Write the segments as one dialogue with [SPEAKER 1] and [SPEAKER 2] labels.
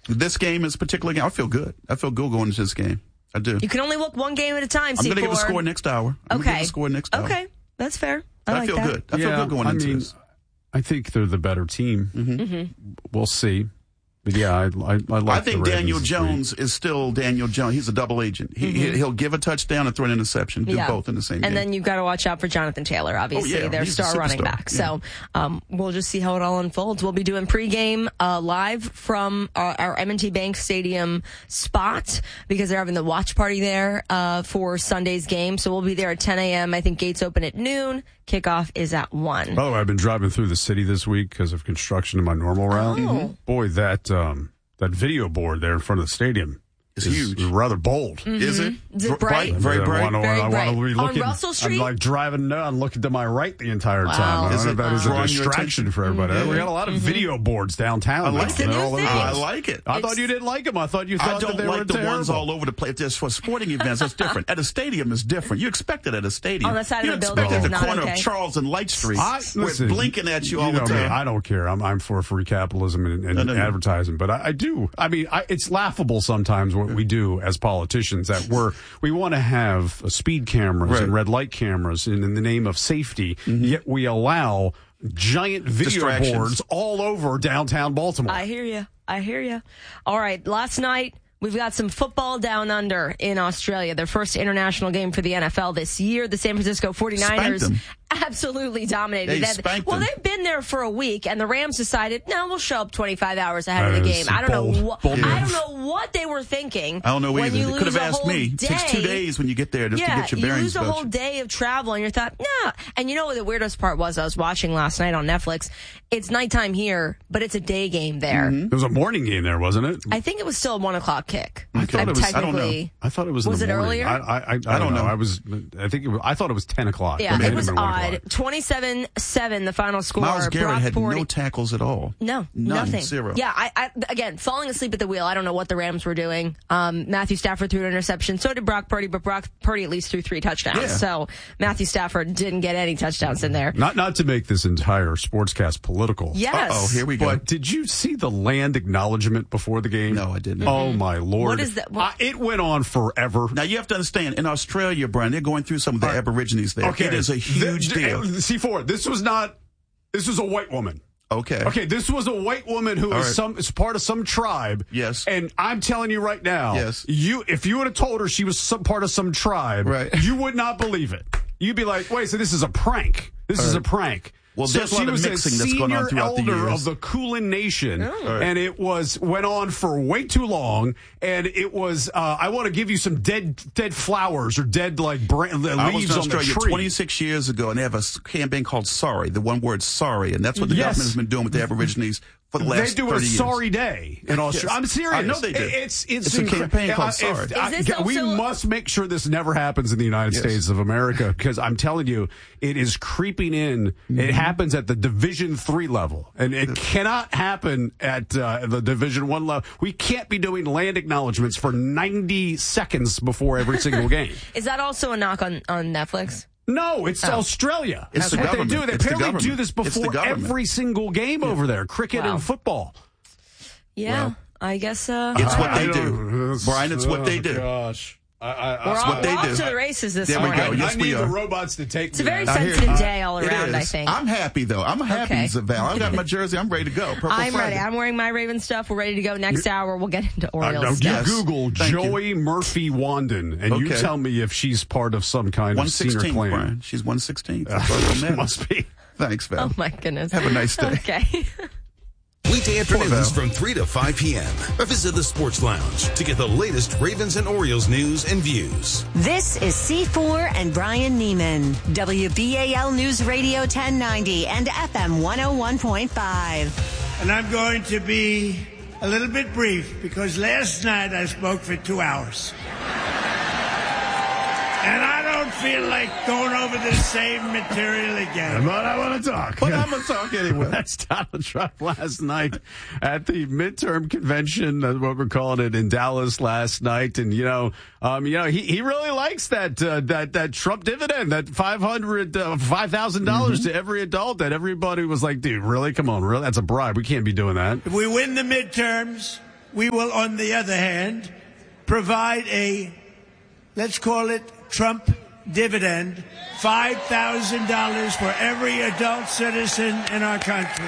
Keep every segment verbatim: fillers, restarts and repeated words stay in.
[SPEAKER 1] This game is particularly, I feel good. I feel good going into this game. I do.
[SPEAKER 2] You can only look one game at a time,
[SPEAKER 1] I'm
[SPEAKER 2] C four.
[SPEAKER 1] going to give a score next hour. I'm
[SPEAKER 2] okay.
[SPEAKER 1] going to give a score next hour.
[SPEAKER 2] Okay. That's fair. I,
[SPEAKER 1] I
[SPEAKER 2] like
[SPEAKER 1] feel
[SPEAKER 2] that.
[SPEAKER 1] good. I
[SPEAKER 3] yeah,
[SPEAKER 1] feel good going
[SPEAKER 3] I
[SPEAKER 1] into
[SPEAKER 3] mean,
[SPEAKER 1] this.
[SPEAKER 3] I think they're the better team.
[SPEAKER 1] Mm-hmm.
[SPEAKER 2] Mm-hmm.
[SPEAKER 3] We'll see. But yeah, I, I, I like
[SPEAKER 1] I think
[SPEAKER 3] the
[SPEAKER 1] Daniel
[SPEAKER 3] Ravens
[SPEAKER 1] Jones is still Daniel Jones. He's a double agent. He,
[SPEAKER 2] Mm-hmm.
[SPEAKER 1] He'll give a touchdown and throw an interception. Do
[SPEAKER 2] Yeah.
[SPEAKER 1] both in the same
[SPEAKER 2] and
[SPEAKER 1] game.
[SPEAKER 2] then you've got to watch out for Jonathan Taylor, obviously,
[SPEAKER 1] Oh, yeah.
[SPEAKER 2] their
[SPEAKER 1] He's a
[SPEAKER 2] star running
[SPEAKER 1] superstar.
[SPEAKER 2] back.
[SPEAKER 1] Yeah.
[SPEAKER 2] So um, we'll just see how it all unfolds. We'll be doing pregame uh, live from our, our M and T Bank Stadium spot because they're having the watch party there uh, for Sunday's game. So we'll be there at ten a.m. I think gates open at noon. Kickoff is at one.
[SPEAKER 3] By the way, I've been driving through the city this week because of construction in my normal route.
[SPEAKER 2] Oh.
[SPEAKER 3] Boy, that um, that video board there in front of the stadium
[SPEAKER 1] It's
[SPEAKER 3] is
[SPEAKER 1] huge.
[SPEAKER 3] rather bold.
[SPEAKER 2] Mm-hmm.
[SPEAKER 1] Is it?
[SPEAKER 2] Is it
[SPEAKER 1] Br-
[SPEAKER 2] bright?
[SPEAKER 1] Very
[SPEAKER 3] I
[SPEAKER 1] bright.
[SPEAKER 3] wanna-
[SPEAKER 2] Very
[SPEAKER 3] I
[SPEAKER 2] bright.
[SPEAKER 3] want to be
[SPEAKER 2] On
[SPEAKER 3] looking.
[SPEAKER 2] Russell Street?
[SPEAKER 3] I'm like driving now and looking to my right the entire
[SPEAKER 2] Wow.
[SPEAKER 3] time. I don't
[SPEAKER 1] Is
[SPEAKER 3] know
[SPEAKER 1] it
[SPEAKER 3] if that is a
[SPEAKER 1] drawing your
[SPEAKER 3] distraction
[SPEAKER 1] attention?
[SPEAKER 3] for everybody.
[SPEAKER 1] Mhm.
[SPEAKER 3] We got a lot of video boards downtown.
[SPEAKER 1] I like
[SPEAKER 3] now.
[SPEAKER 1] it.
[SPEAKER 3] They're
[SPEAKER 2] New
[SPEAKER 3] all over
[SPEAKER 2] thing.
[SPEAKER 3] the
[SPEAKER 1] I
[SPEAKER 3] place.
[SPEAKER 1] like it.
[SPEAKER 3] I
[SPEAKER 2] It's-
[SPEAKER 3] thought you didn't like them. I thought you
[SPEAKER 1] I
[SPEAKER 3] thought that
[SPEAKER 1] don't
[SPEAKER 3] they
[SPEAKER 1] like
[SPEAKER 3] were
[SPEAKER 1] the
[SPEAKER 3] terrible.
[SPEAKER 1] ones all over the place. If there's for sporting events, that's different. At a stadium, it's different. You expect it at a stadium.
[SPEAKER 2] On the side of
[SPEAKER 1] you
[SPEAKER 2] the
[SPEAKER 1] expect
[SPEAKER 2] building
[SPEAKER 1] it
[SPEAKER 2] is
[SPEAKER 1] at the
[SPEAKER 2] not
[SPEAKER 1] corner
[SPEAKER 2] okay.
[SPEAKER 1] of Charles and Light Street.
[SPEAKER 3] I,
[SPEAKER 1] where
[SPEAKER 3] listen,
[SPEAKER 1] it's blinking at you all
[SPEAKER 3] know
[SPEAKER 1] the
[SPEAKER 3] me,
[SPEAKER 1] time.
[SPEAKER 3] I don't care. I'm I'm for free capitalism and, and
[SPEAKER 1] I know you-
[SPEAKER 3] advertising, but I, I do. I mean, I, it's laughable sometimes what we do as politicians. That we're we want to have uh, speed cameras
[SPEAKER 1] Right.
[SPEAKER 3] and red light cameras in, in the name of safety, yet we allow giant video
[SPEAKER 1] Distractions.
[SPEAKER 3] boards all over downtown Baltimore.
[SPEAKER 2] I hear you. I hear you. All right. Last night, we've got some football down under in Australia. Their first international game for the N F L this year. The San Francisco forty-niners
[SPEAKER 1] Spanked them.
[SPEAKER 2] absolutely dominated.
[SPEAKER 1] They
[SPEAKER 2] That-
[SPEAKER 1] spanked
[SPEAKER 2] well,
[SPEAKER 1] them.
[SPEAKER 2] they've been there for a week, and the Rams decided, no, we'll show up twenty-five hours ahead of
[SPEAKER 3] That
[SPEAKER 2] the
[SPEAKER 3] is
[SPEAKER 2] game. I don't
[SPEAKER 3] bold-
[SPEAKER 2] know. What,
[SPEAKER 3] bold
[SPEAKER 2] I
[SPEAKER 3] move.
[SPEAKER 2] don't know what they were thinking.
[SPEAKER 1] I don't know
[SPEAKER 2] when
[SPEAKER 1] either.
[SPEAKER 2] You
[SPEAKER 1] They
[SPEAKER 2] lose
[SPEAKER 1] could have
[SPEAKER 2] a
[SPEAKER 1] asked
[SPEAKER 2] whole
[SPEAKER 1] me. It takes two
[SPEAKER 2] day-
[SPEAKER 1] days when you get there just
[SPEAKER 2] yeah,
[SPEAKER 1] to get your
[SPEAKER 2] you
[SPEAKER 1] bearings
[SPEAKER 2] lose a
[SPEAKER 1] about
[SPEAKER 2] whole
[SPEAKER 1] you.
[SPEAKER 2] day of travel, and you thought, nah. And you know what the weirdest part was? I was watching last night on Netflix. It's nighttime here, but it's a day game there.
[SPEAKER 1] Mm-hmm.
[SPEAKER 3] It was a morning game there, wasn't it?
[SPEAKER 2] I think it was still a one o'clock kick.
[SPEAKER 3] I thought
[SPEAKER 2] I'm
[SPEAKER 3] it was- I
[SPEAKER 1] don't know.
[SPEAKER 2] technically.
[SPEAKER 3] I thought it was.
[SPEAKER 2] Was
[SPEAKER 3] in the
[SPEAKER 2] it
[SPEAKER 3] morning.
[SPEAKER 2] earlier?
[SPEAKER 3] I, I, I, I, don't,
[SPEAKER 1] don't
[SPEAKER 3] know.
[SPEAKER 1] know.
[SPEAKER 3] I was. I think it was. I thought it was ten o'clock.
[SPEAKER 2] Yeah,
[SPEAKER 3] but
[SPEAKER 2] it
[SPEAKER 3] may
[SPEAKER 2] was
[SPEAKER 3] have been one
[SPEAKER 2] odd.
[SPEAKER 3] o'clock.
[SPEAKER 2] twenty-seven seven, the final score.
[SPEAKER 1] Myles Garrett
[SPEAKER 2] Brock
[SPEAKER 1] had
[SPEAKER 2] Purdy-
[SPEAKER 1] no tackles at all.
[SPEAKER 2] No,
[SPEAKER 1] None,
[SPEAKER 2] nothing.
[SPEAKER 1] Zero.
[SPEAKER 2] Yeah, I, I again falling asleep at the wheel. I don't know what the Rams were doing. Um, Matthew Stafford threw an interception. So did Brock Purdy, but Brock Purdy at least threw three touchdowns.
[SPEAKER 1] Yeah.
[SPEAKER 2] So Matthew Stafford didn't get any touchdowns in there.
[SPEAKER 3] Not not to make this entire sportscast political.
[SPEAKER 2] Yes.
[SPEAKER 1] Uh-oh, here we go.
[SPEAKER 3] But did you see the land acknowledgement before the game?
[SPEAKER 1] No, I didn't.
[SPEAKER 3] Oh my lord!
[SPEAKER 2] What is that? What-
[SPEAKER 3] Uh, it went on forever.
[SPEAKER 1] Now, you have to understand, in Australia, Brian, they're going through some of the
[SPEAKER 3] Uh,
[SPEAKER 1] Aborigines there.
[SPEAKER 3] Okay,
[SPEAKER 1] It is a huge
[SPEAKER 3] The-
[SPEAKER 1] deal.
[SPEAKER 3] C four. This was not. This was a white woman.
[SPEAKER 1] Okay.
[SPEAKER 3] Okay, this was a white woman who
[SPEAKER 1] All
[SPEAKER 3] is
[SPEAKER 1] right.
[SPEAKER 3] some is part of some tribe.
[SPEAKER 1] Yes.
[SPEAKER 3] And I'm telling you right now,
[SPEAKER 1] Yes.
[SPEAKER 3] you if you would have told her she was some part of some tribe,
[SPEAKER 1] Right.
[SPEAKER 3] you would not believe it. You'd be like, wait, so this is a prank. This
[SPEAKER 1] All
[SPEAKER 3] is a
[SPEAKER 1] right.
[SPEAKER 3] prank.
[SPEAKER 1] Well,
[SPEAKER 3] so
[SPEAKER 1] there's a
[SPEAKER 3] she
[SPEAKER 1] lot of
[SPEAKER 3] was
[SPEAKER 1] mixing
[SPEAKER 3] a
[SPEAKER 1] that's going on
[SPEAKER 3] senior
[SPEAKER 1] throughout the
[SPEAKER 3] elder
[SPEAKER 1] years.
[SPEAKER 3] of the Kulin Nation,
[SPEAKER 1] Right.
[SPEAKER 3] and it was went on for way too long. And it was, uh, I want to give you some dead dead flowers or dead like bra-
[SPEAKER 1] I was
[SPEAKER 3] leaves
[SPEAKER 1] in
[SPEAKER 3] on the
[SPEAKER 1] Australia
[SPEAKER 3] tree.
[SPEAKER 1] twenty-six years ago, and they have a s- campaign called Sorry, the one word sorry, and that's what the
[SPEAKER 3] Yes.
[SPEAKER 1] government has been doing with the Aborigines for the last
[SPEAKER 3] They do a
[SPEAKER 1] thirty years.
[SPEAKER 3] sorry day in Australia.
[SPEAKER 1] Yes.
[SPEAKER 3] I'm serious.
[SPEAKER 1] I know they do.
[SPEAKER 3] It- It's it's,
[SPEAKER 1] It's a
[SPEAKER 3] incre-
[SPEAKER 1] campaign called
[SPEAKER 3] If-
[SPEAKER 1] Sorry.
[SPEAKER 3] I-
[SPEAKER 2] Is this
[SPEAKER 3] we
[SPEAKER 2] also-
[SPEAKER 3] must make sure this never happens in the United
[SPEAKER 1] Yes.
[SPEAKER 3] States of America because I'm telling you, it is creeping in.
[SPEAKER 1] Mm-hmm.
[SPEAKER 3] It happens at the Division Three level, and it cannot happen at uh, the Division One level. We can't be doing land acknowledgments for ninety seconds before every single game.
[SPEAKER 2] Is that also a knock on, on Netflix?
[SPEAKER 3] No, it's Australia.
[SPEAKER 1] It's
[SPEAKER 3] That's
[SPEAKER 1] the
[SPEAKER 3] what they
[SPEAKER 1] government.
[SPEAKER 3] do. They
[SPEAKER 1] It's the
[SPEAKER 3] apparently do
[SPEAKER 1] government.
[SPEAKER 3] this
[SPEAKER 1] It's the
[SPEAKER 3] before
[SPEAKER 1] government.
[SPEAKER 3] every single game over there, cricket
[SPEAKER 2] Wow.
[SPEAKER 3] and football.
[SPEAKER 2] Yeah,
[SPEAKER 1] Well,
[SPEAKER 2] I guess. Uh,
[SPEAKER 1] It's what
[SPEAKER 3] I
[SPEAKER 1] they
[SPEAKER 3] don't-
[SPEAKER 1] do. Brian, it's what they do.
[SPEAKER 3] Gosh. I, I,
[SPEAKER 2] we're
[SPEAKER 3] I,
[SPEAKER 2] all,
[SPEAKER 1] what they
[SPEAKER 2] we're off
[SPEAKER 1] do.
[SPEAKER 2] to the races this
[SPEAKER 1] There we
[SPEAKER 2] morning.
[SPEAKER 1] go. Yes,
[SPEAKER 3] I need
[SPEAKER 1] we
[SPEAKER 3] the
[SPEAKER 1] are.
[SPEAKER 3] robots to take
[SPEAKER 2] It's a
[SPEAKER 3] me
[SPEAKER 2] very
[SPEAKER 3] there.
[SPEAKER 1] I hear
[SPEAKER 2] sensitive
[SPEAKER 1] you.
[SPEAKER 2] day all
[SPEAKER 1] It
[SPEAKER 2] around,
[SPEAKER 1] is.
[SPEAKER 2] I think.
[SPEAKER 1] I'm happy, though. I'm happy,
[SPEAKER 2] Okay.
[SPEAKER 1] Val. I've got my jersey. I'm ready to go. Purple
[SPEAKER 2] I'm
[SPEAKER 1] flag.
[SPEAKER 2] ready. I'm wearing my Raven stuff. We're ready to go. Next hour, we'll get into
[SPEAKER 3] Uh,
[SPEAKER 2] Orioles
[SPEAKER 3] now, you
[SPEAKER 2] stuff.
[SPEAKER 1] Yes.
[SPEAKER 3] Google
[SPEAKER 1] Thank you.
[SPEAKER 3] Joey Murphy Wandon, and you
[SPEAKER 1] Okay.
[SPEAKER 3] tell me if she's part of some kind
[SPEAKER 1] one
[SPEAKER 3] of senior
[SPEAKER 1] sixteenth,
[SPEAKER 3] clan.
[SPEAKER 1] Brian. She's one sixteenth. That's all that matters.
[SPEAKER 3] Must be.
[SPEAKER 1] Thanks, Val.
[SPEAKER 2] Oh, my goodness.
[SPEAKER 1] Have a nice day.
[SPEAKER 2] Okay.
[SPEAKER 4] Weekday afternoons
[SPEAKER 1] Val.
[SPEAKER 4] from three to five p.m. Or visit the Sports Lounge to get the latest Ravens and Orioles news and views.
[SPEAKER 5] This is C four and Brian Neiman, W B A L News Radio ten ninety and F M one oh one point five.
[SPEAKER 6] And I'm going to be a little bit brief because last night I spoke for two hours. And I don't feel like going over the same material again.
[SPEAKER 3] But I want to talk.
[SPEAKER 1] But I'm going to talk anyway.
[SPEAKER 3] That's Donald Trump last night at the midterm convention, that's what we're calling it, in Dallas last night. And, you know, um, you know, he, he really likes that, uh, that, that Trump dividend, that five hundred, uh, five thousand dollars
[SPEAKER 1] Mm-hmm.
[SPEAKER 3] to every adult that everybody was like, dude, really? Come on, really? That's a bribe. We can't be doing that.
[SPEAKER 6] If we win the midterms, We will, on the other hand, provide a, let's call it Trump dividend, five thousand dollars for every adult citizen in our country.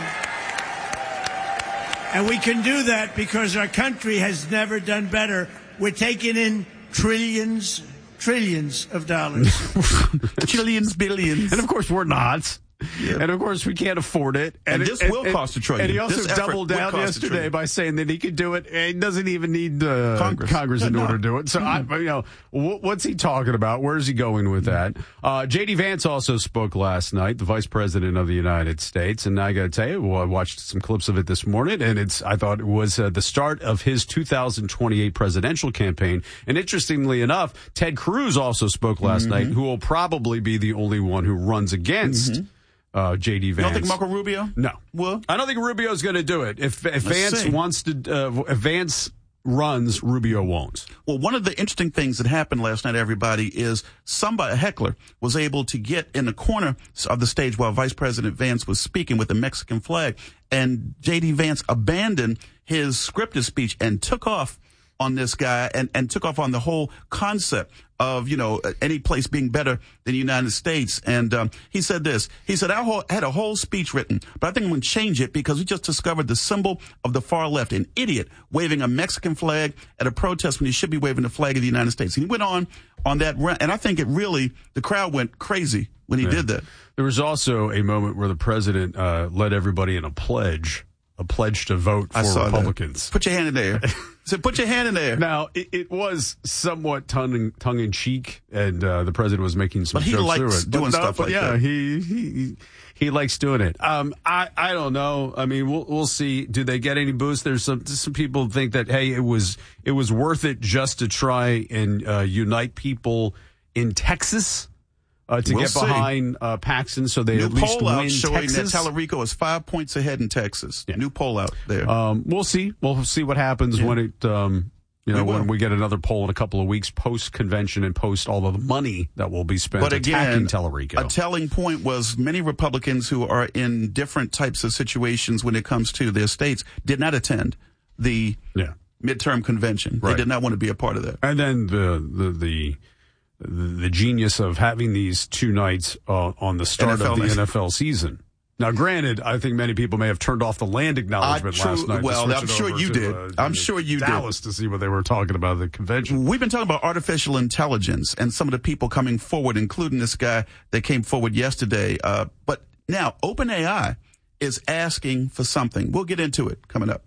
[SPEAKER 6] And we can do that because our country has never done better. We're taking in trillions, trillions of dollars.
[SPEAKER 1] Trillions, billions.
[SPEAKER 3] And of course, we're not.
[SPEAKER 1] Yeah.
[SPEAKER 3] And of course, we can't afford it.
[SPEAKER 1] And,
[SPEAKER 3] and
[SPEAKER 1] this
[SPEAKER 3] it,
[SPEAKER 1] will
[SPEAKER 3] and,
[SPEAKER 1] cost a trillion.
[SPEAKER 3] And he also
[SPEAKER 1] this
[SPEAKER 3] doubled down yesterday by saying that he could do it. And he doesn't even need uh,
[SPEAKER 1] Congress,
[SPEAKER 3] Congress in
[SPEAKER 1] no,
[SPEAKER 3] order
[SPEAKER 1] no.
[SPEAKER 3] to do it. So, mm-hmm. I, you know, what's he talking about? Where's he going with that? Uh, J D Vance also spoke last night, the Vice President of the United States. And I got to tell you, well, I watched some clips of it this morning, and it's I thought it was uh, the start of his two thousand twenty-eight presidential campaign. And interestingly enough, Ted Cruz also spoke last mm-hmm. night, who will probably be the only one who runs against mm-hmm. Uh, J D Vance.
[SPEAKER 1] You don't think Marco Rubio?
[SPEAKER 3] No.
[SPEAKER 1] Well,
[SPEAKER 3] I don't think Rubio's going to do it. If, if Vance
[SPEAKER 1] see.
[SPEAKER 3] wants to, uh, if Vance runs, Rubio won't.
[SPEAKER 1] Well, one of the interesting things that happened last night, everybody, is somebody, a heckler, was able to get in the corner of the stage while Vice President Vance was speaking with the Mexican flag, and J D Vance abandoned his scripted speech and took off on this guy and, and took off on the whole concept of, you know, any place being better than the United States. And um, he said this. He said, I whole, had a whole speech written, but I think I'm going to change it because we just discovered the symbol of the far left, an idiot waving a Mexican flag at a protest when he should be waving the flag of the United States. And he went on on that rant, and I think it really, the crowd went crazy when he yeah. did that.
[SPEAKER 3] There was also a moment where the president uh, led everybody in a pledge. A pledge to vote for Republicans.
[SPEAKER 1] That. Put your hand in there. So put your hand in there.
[SPEAKER 3] Now, it, it was somewhat tongue, tongue in cheek, and uh, the president was making some
[SPEAKER 1] but
[SPEAKER 3] jokes
[SPEAKER 1] likes
[SPEAKER 3] through it.
[SPEAKER 1] Doing
[SPEAKER 3] but no,
[SPEAKER 1] stuff
[SPEAKER 3] but
[SPEAKER 1] like
[SPEAKER 3] yeah,
[SPEAKER 1] that.
[SPEAKER 3] he he he likes doing it. Um, I I don't know. I mean, we'll we'll see. Do they get any boost? There's some some people think that hey, it was it was worth it just to try and uh, unite people in Texas. Uh, to
[SPEAKER 1] we'll
[SPEAKER 3] get
[SPEAKER 1] see.
[SPEAKER 3] behind uh, Paxton so they
[SPEAKER 1] New
[SPEAKER 3] at least
[SPEAKER 1] poll
[SPEAKER 3] win
[SPEAKER 1] out showing
[SPEAKER 3] Texas.
[SPEAKER 1] that Tallarico is five points ahead in Texas.
[SPEAKER 3] Yeah.
[SPEAKER 1] New poll out there.
[SPEAKER 3] Um, we'll see. We'll see what happens yeah. when it, um, you know, we when we get another poll in a couple of weeks post convention and post all of the money that will be spent
[SPEAKER 1] but
[SPEAKER 3] attacking
[SPEAKER 1] again,
[SPEAKER 3] Tallarico.
[SPEAKER 1] A telling point was many Republicans who are in different types of situations when it comes to their states did not attend the
[SPEAKER 3] yeah.
[SPEAKER 1] midterm convention.
[SPEAKER 3] Right.
[SPEAKER 1] They did not want to be a part of that.
[SPEAKER 3] And then the the the. The genius of having these two nights uh, on the start N F L of the night. N F L season. Now, granted, I think many people may have turned off the land acknowledgement
[SPEAKER 1] true,
[SPEAKER 3] last night.
[SPEAKER 1] Well, I'm sure you
[SPEAKER 3] to,
[SPEAKER 1] did.
[SPEAKER 3] Uh,
[SPEAKER 1] I'm sure you
[SPEAKER 3] Dallas
[SPEAKER 1] did.
[SPEAKER 3] Dallas to see what they were talking about at the convention.
[SPEAKER 1] We've been talking about artificial intelligence and some of the people coming forward, including this guy that came forward yesterday. Uh, but now, OpenAI is asking for something. We'll get into it coming up.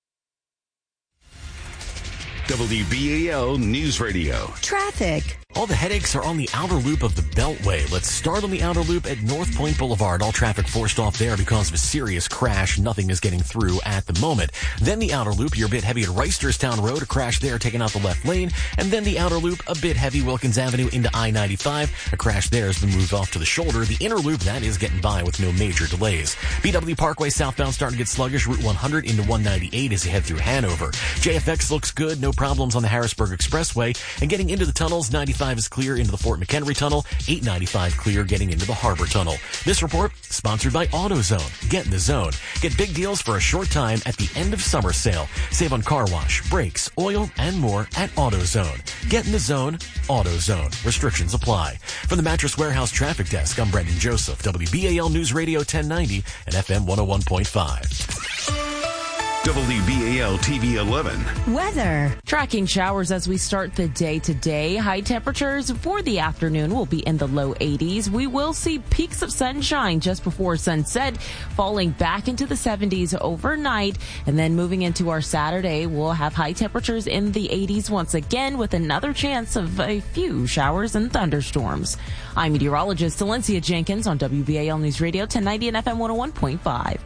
[SPEAKER 4] W B A L News Radio.
[SPEAKER 5] Traffic.
[SPEAKER 7] All the headaches are on the outer loop of the Beltway. Let's start on the outer loop at North Point Boulevard. All traffic forced off there because of a serious crash. Nothing is getting through at the moment. Then the outer loop, you're a bit heavy at Reisterstown Road. A crash there taking out the left lane. And then the outer loop, a bit heavy Wilkins Avenue into I ninety-five. A crash there has been moved off to the shoulder. The inner loop, that is getting by with no major delays. B W Parkway southbound starting to get sluggish. Route one hundred into one ninety-eight as you head through Hanover. J F X looks good. No problems on the Harrisburg Expressway. And getting into the tunnels, ninety-five is clear into the Fort McHenry Tunnel, eight ninety-five clear getting into the Harbor Tunnel. This report sponsored by AutoZone. Get in the zone. Get big deals for a short time at the end of summer sale. Save on car wash, brakes, oil, and more at AutoZone. Get in the zone, AutoZone. Restrictions apply. From the Mattress Warehouse Traffic Desk, I'm Brendan Joseph, W B A L News Radio ten ninety and F M one oh one point five.
[SPEAKER 4] W B A L T V eleven.
[SPEAKER 5] Weather.
[SPEAKER 8] Tracking showers as we start the day today. High temperatures for the afternoon will be in the low eighties. We will see peaks of sunshine just before sunset, falling back into the seventies overnight. And then moving into our Saturday, we'll have high temperatures in the eighties once again with another chance of a few showers and thunderstorms. I'm meteorologist Valencia Jenkins on W B A L News Radio ten ninety and F M one oh one point five.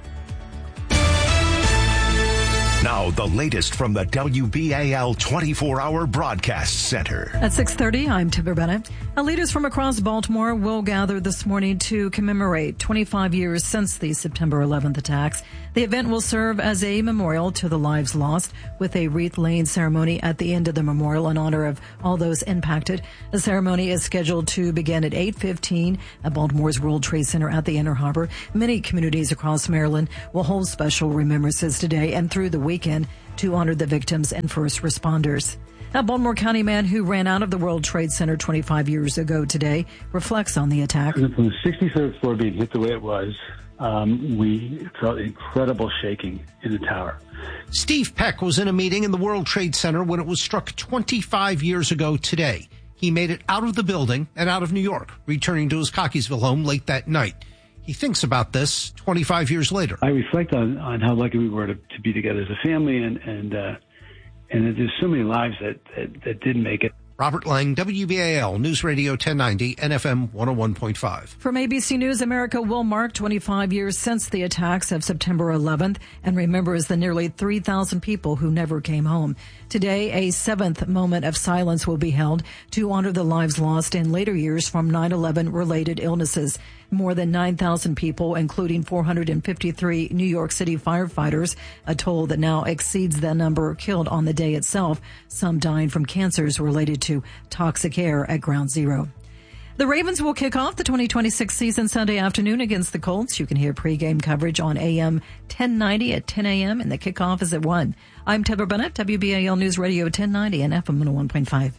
[SPEAKER 9] Now, the latest from the W B A L twenty-four hour Broadcast Center.
[SPEAKER 10] At six thirty, I'm Tipper Bennett. Now, leaders from across Baltimore will gather this morning to commemorate twenty-five years since the September eleventh attacks. The event will serve as a memorial to the lives lost with a wreath-laying ceremony at the end of the memorial in honor of all those impacted. The ceremony is scheduled to begin at eight fifteen at Baltimore's World Trade Center at the Inner Harbor. Many communities across Maryland will hold special remembrances today and through the weekend. to honor the victims and first responders. A Baltimore County man who ran out of the World Trade Center twenty-five years ago today reflects on the attack.
[SPEAKER 11] From the sixty-third floor being hit the way it was, um, we felt incredible shaking in the tower.
[SPEAKER 12] Steve Peck was in a meeting in the World Trade Center when it was struck twenty-five years ago today. He made it out of the building and out of New York, returning to his Cockeysville home late that night. He thinks about this twenty-five years later.
[SPEAKER 11] I reflect on, on how lucky we were to, to be together as a family, and and uh, and there's so many lives that, that, that didn't make it.
[SPEAKER 12] Robert Lang, W B A L News Radio ten ninety and F M one oh one point five.
[SPEAKER 10] From A B C News, America will mark twenty-five years since the attacks of September eleventh and remembers the nearly three thousand people who never came home. Today, a seventh moment of silence will be held to honor the lives lost in later years from nine eleven related illnesses. More than nine thousand people, including four hundred fifty-three New York City firefighters, a toll that now exceeds the number killed on the day itself, some dying from cancers related to toxic air at Ground Zero. The Ravens will kick off the twenty twenty-six season Sunday afternoon against the Colts. You can hear pregame coverage on A M ten ninety at ten a.m. and the kickoff is at one. I'm Deborah Bennett, W B A L News Radio ten ninety and F M one oh one point five.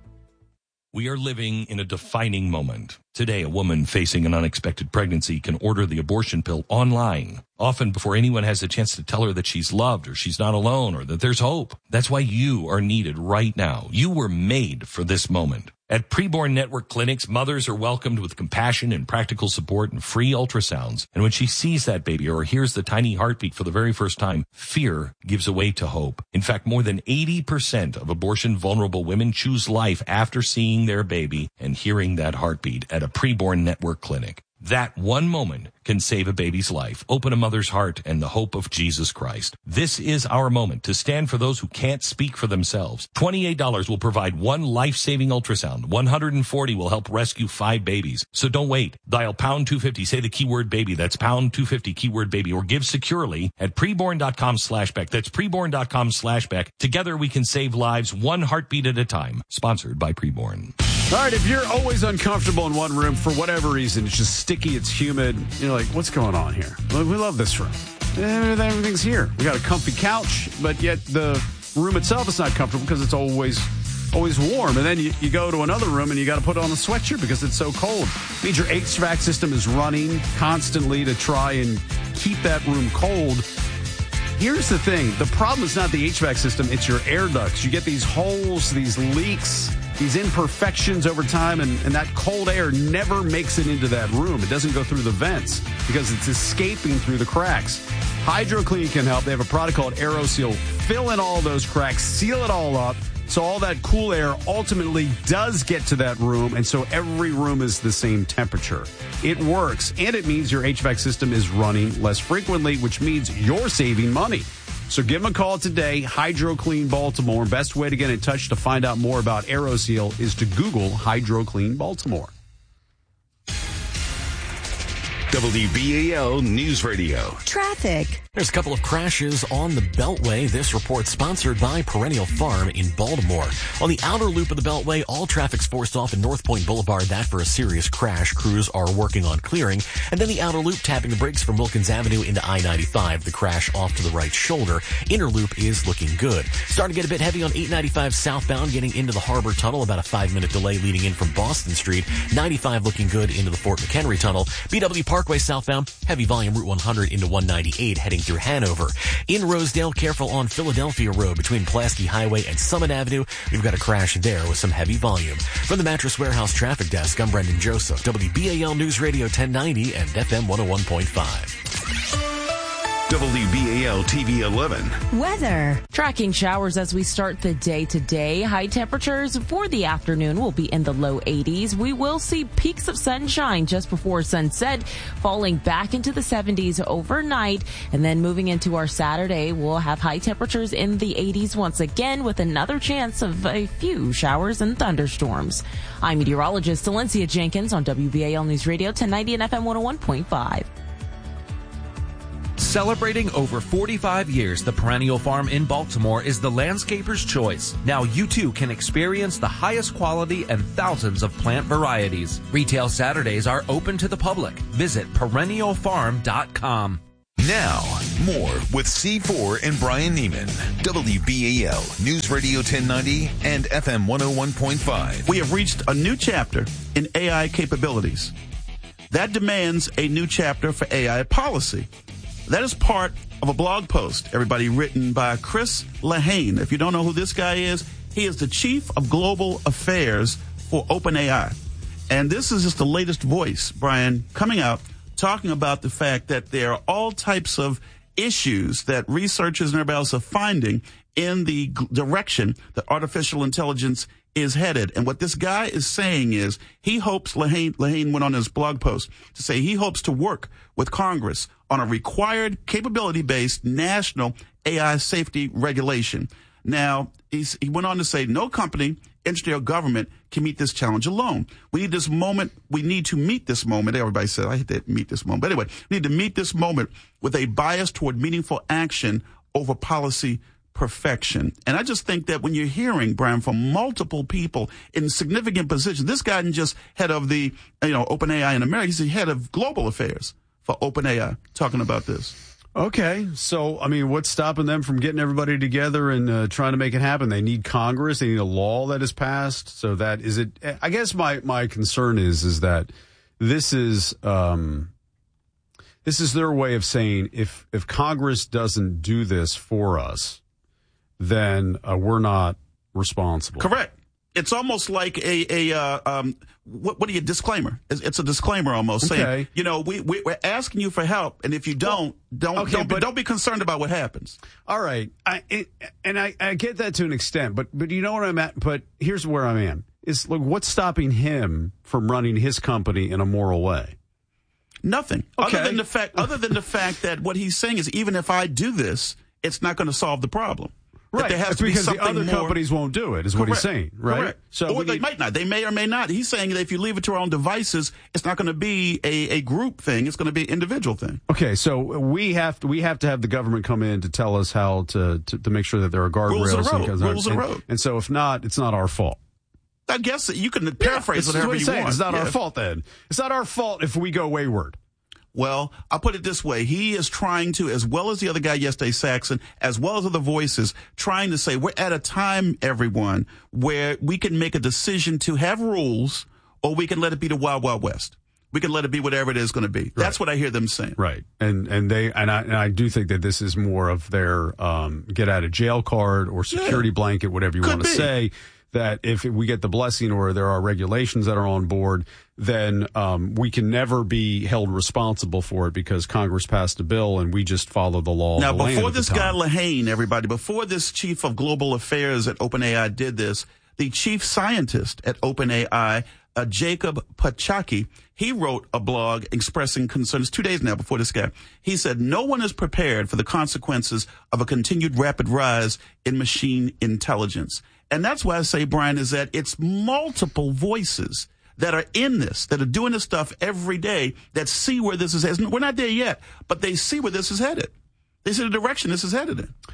[SPEAKER 13] We are living in a defining moment. Today, a woman facing an unexpected pregnancy can order the abortion pill online, often before anyone has a chance to tell her that she's loved or she's not alone or that there's hope. That's why you are needed right now. You were made for this moment. At Preborn Network Clinics, mothers are welcomed with compassion and practical support and free ultrasounds. And when she sees that baby or hears the tiny heartbeat for the very first time, fear gives way to hope. In fact, more than eighty percent of abortion-vulnerable women choose life after seeing their baby and hearing that heartbeat at a Preborn Network clinic. That one moment can save a baby's life, open a mother's heart, and the hope of Jesus Christ. This is our moment to stand for those who can't speak for themselves. twenty-eight dollars will provide one life-saving ultrasound. one hundred forty dollars will help rescue five babies. So don't wait. Dial pound two fifty. Say the keyword baby. That's pound two fifty, keyword baby. Or give securely at preborn.com slash Beck. That's preborn.com slash Beck. Together we can save lives one heartbeat at a time. Sponsored by Preborn.
[SPEAKER 3] All right, if you're always uncomfortable in one room for whatever reason, it's just sticky, it's humid, you're like, what's going on here? Well, we love this room. Everything's here. We got a comfy couch, but yet the room itself is not comfortable because it's always always warm. And then you, you go to another room and you got to put on a sweatshirt because it's so cold. It means your H V A C system is running constantly to try and keep that room cold. Here's the thing. The problem is not the H V A C system. It's your air ducts. You get these holes, these leaks, these imperfections over time, and, and that cold air never makes it into that room. It doesn't go through the vents because it's escaping through the cracks. HydroClean can help. They have a product called AeroSeal. Fill in all those cracks, seal it all up, so all that cool air ultimately does get to that room, and so every room is the same temperature. It works, and it means your H V A C system is running less frequently, which means you're saving money. So give them a call today, HydroClean Baltimore. Best way to get in touch to find out more about AeroSeal is to Google HydroClean Baltimore.
[SPEAKER 9] W B A L News Radio.
[SPEAKER 5] Traffic.
[SPEAKER 7] There's a couple of crashes on the Beltway. This report sponsored by Perennial Farm in Baltimore. On the outer loop of the Beltway, all traffic's forced off in North Point Boulevard. That for a serious crash. Crews are working on clearing. And then the outer loop tapping the brakes from Wilkins Avenue into I ninety-five. The crash off to the right shoulder. Inner loop is looking good. Starting to get a bit heavy on eight ninety-five southbound, getting into the Harbor Tunnel. About a five-minute delay leading in from Boston Street. ninety-five looking good into the Fort McHenry Tunnel. B W Parkway southbound, heavy volume Route one hundred into one ninety-eight heading through Hanover. In Rosedale, careful on Philadelphia Road between Pulaski Highway and Summit Avenue. We've got a crash there with some heavy volume. From the Mattress Warehouse Traffic Desk, I'm Brendan Joseph, W B A L News Radio ten ninety and F M one oh one point five.
[SPEAKER 9] W B A L T V eleven.
[SPEAKER 5] Weather.
[SPEAKER 8] Tracking showers as we start the day today. High temperatures for the afternoon will be in the low eighties. We will see peaks of sunshine just before sunset, falling back into the seventies overnight. And then moving into our Saturday, we'll have high temperatures in the eighties once again with another chance of a few showers and thunderstorms. I'm meteorologist Valencia Jenkins on W B A L News Radio ten ninety and F M one oh one point five.
[SPEAKER 14] Celebrating over forty-five years, the Perennial Farm in Baltimore is the landscaper's choice. Now you too can experience the highest quality and thousands of plant varieties. Retail Saturdays are open to the public. Visit perennial farm dot com.
[SPEAKER 4] Now, more with C four and Brian Neiman. W B A L News Radio ten ninety and F M one oh one point five.
[SPEAKER 1] We have reached a new chapter in A I capabilities. That demands a new chapter for A I policy. That is part of a blog post, everybody, written by Chris Lehane. If you don't know who this guy is, he is the Chief of Global Affairs for OpenAI. And this is just the latest voice, Brian, coming out, talking about the fact that there are all types of issues that researchers and everybody else are finding in the g- direction that artificial intelligence is headed. And what this guy is saying is he hopes, Lehane, Lehane went on his blog post to say he hopes to work with Congress on a required capability-based national A I safety regulation. Now, he's, he went on to say no company, industry, or government can meet this challenge alone. We need this moment. We need to meet this moment. Everybody said, I hate to meet this moment. But anyway, we need to meet this moment with a bias toward meaningful action over policy perfection. And I just think that when you're hearing, Brian, from multiple people in significant positions, this guy isn't just head of the, you know, OpenAI in America. He's the head of global affairs for OpenAI talking about this.
[SPEAKER 3] Okay, so, I mean, what's stopping them from getting everybody together and uh, trying to make it happen? They need Congress. They need a law that is passed. So that is it. I guess my, my concern is, is that this is, um, this is their way of saying if, if Congress doesn't do this for us, then uh, we're not responsible.
[SPEAKER 1] Correct. It's almost like a, a uh, um, what, what do you, disclaimer? It's, it's a disclaimer almost
[SPEAKER 3] Okay.
[SPEAKER 1] saying, you know, we, we, we're asking you for help. And if you don't, don't,
[SPEAKER 3] okay,
[SPEAKER 1] don't, be,
[SPEAKER 3] but-
[SPEAKER 1] don't be concerned about what happens.
[SPEAKER 3] All right. I, it, and I, I get that to an extent, but, but you know what I'm at? But here's where I'm at. Is look, what's stopping him from running his company in a moral way?
[SPEAKER 1] Nothing.
[SPEAKER 3] Okay.
[SPEAKER 1] Other than the fact, other than the fact that what he's saying is even if I do this, it's not going to solve the problem. That
[SPEAKER 3] Right.
[SPEAKER 1] there has
[SPEAKER 3] It's
[SPEAKER 1] to be
[SPEAKER 3] because the
[SPEAKER 1] something
[SPEAKER 3] other
[SPEAKER 1] more-
[SPEAKER 3] companies won't do it, is what he's
[SPEAKER 1] Correct.
[SPEAKER 3] saying, right?
[SPEAKER 1] Correct.
[SPEAKER 3] So
[SPEAKER 1] or
[SPEAKER 3] we
[SPEAKER 1] they
[SPEAKER 3] need-
[SPEAKER 1] might not. They may or may not. He's saying that if you leave it to our own devices, it's not going to be a, a group thing. It's going to be an individual thing.
[SPEAKER 3] Okay, so we have to we have to have the government come in to tell us how to to, to make sure that there are guardrails.
[SPEAKER 1] Rules of the road.
[SPEAKER 3] and-
[SPEAKER 1] Rules of the
[SPEAKER 3] and-
[SPEAKER 1] road.
[SPEAKER 3] And so if not, it's not our fault.
[SPEAKER 1] I guess that you can paraphrase
[SPEAKER 3] yeah,
[SPEAKER 1] whatever
[SPEAKER 3] what
[SPEAKER 1] you
[SPEAKER 3] he's saying.
[SPEAKER 1] want.
[SPEAKER 3] It's not
[SPEAKER 1] Yeah.
[SPEAKER 3] our fault then. It's not our fault if we go wayward.
[SPEAKER 1] Well, I'll put it this way. He is trying to, as well as the other guy yesterday, Saxon, as well as other voices, trying to say we're at a time, everyone, where we can make a decision to have rules or we can let it be the Wild Wild West. We can let it be whatever it is going to be. That's what I hear them saying.
[SPEAKER 3] Right. And and they and I and I do think that this is more of their um, get out of jail card or security
[SPEAKER 1] Yeah.
[SPEAKER 3] blanket, whatever you
[SPEAKER 1] Could
[SPEAKER 3] want to
[SPEAKER 1] be.
[SPEAKER 3] say. That if we get the blessing or there are regulations that are on board, then um, we can never be held responsible for it because Congress passed a bill and we just follow the law.
[SPEAKER 1] Now,
[SPEAKER 3] of the land
[SPEAKER 1] before
[SPEAKER 3] at the
[SPEAKER 1] this guy
[SPEAKER 3] time.
[SPEAKER 1] Lehane, everybody, before this chief of global affairs at OpenAI did this, the chief scientist at OpenAI, uh, Jacob Pachaki, he wrote a blog expressing concerns two days now before this guy. He said, no one is prepared for the consequences of a continued rapid rise in machine intelligence. And that's why I say, Brian, is that it's multiple voices that are in this, that are doing this stuff every day, that see where this is headed. We're not there yet, but they see where this is headed. They see the direction this is headed in.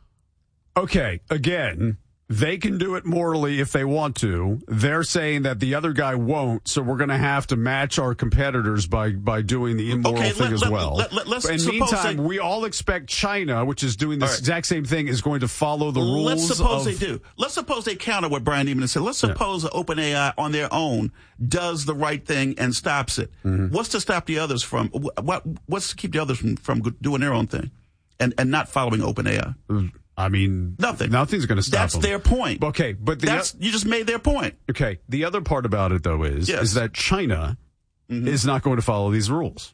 [SPEAKER 3] Okay, again, they can do it morally if they want to. They're saying that the other guy won't, so we're going to have to match our competitors by, by doing the immoral
[SPEAKER 1] Okay,
[SPEAKER 3] thing
[SPEAKER 1] let-
[SPEAKER 3] as
[SPEAKER 1] let-
[SPEAKER 3] well.
[SPEAKER 1] let- let- let's
[SPEAKER 3] In the
[SPEAKER 1] suppose
[SPEAKER 3] meantime,
[SPEAKER 1] they-
[SPEAKER 3] we all expect China, which is doing the
[SPEAKER 1] All right.
[SPEAKER 3] exact same thing, is going to follow the rules.
[SPEAKER 1] Let's suppose
[SPEAKER 3] of,
[SPEAKER 1] they do. Let's suppose they counter what Brian Neiman said. Let's suppose that OpenAI on their own does the right thing and stops it.
[SPEAKER 3] Mm-hmm.
[SPEAKER 1] What's to stop the others from, what, what's to keep the others from, from doing their own thing and, and not following OpenAI?
[SPEAKER 3] I mean,
[SPEAKER 1] nothing.
[SPEAKER 3] Nothing's going to stop
[SPEAKER 1] That's
[SPEAKER 3] them.
[SPEAKER 1] their point.
[SPEAKER 3] Okay, but the
[SPEAKER 1] That's, you just made their point.
[SPEAKER 3] okay. The other part about it though is
[SPEAKER 1] Yes.
[SPEAKER 3] is that China
[SPEAKER 1] Mhm.
[SPEAKER 3] is not going to follow these rules.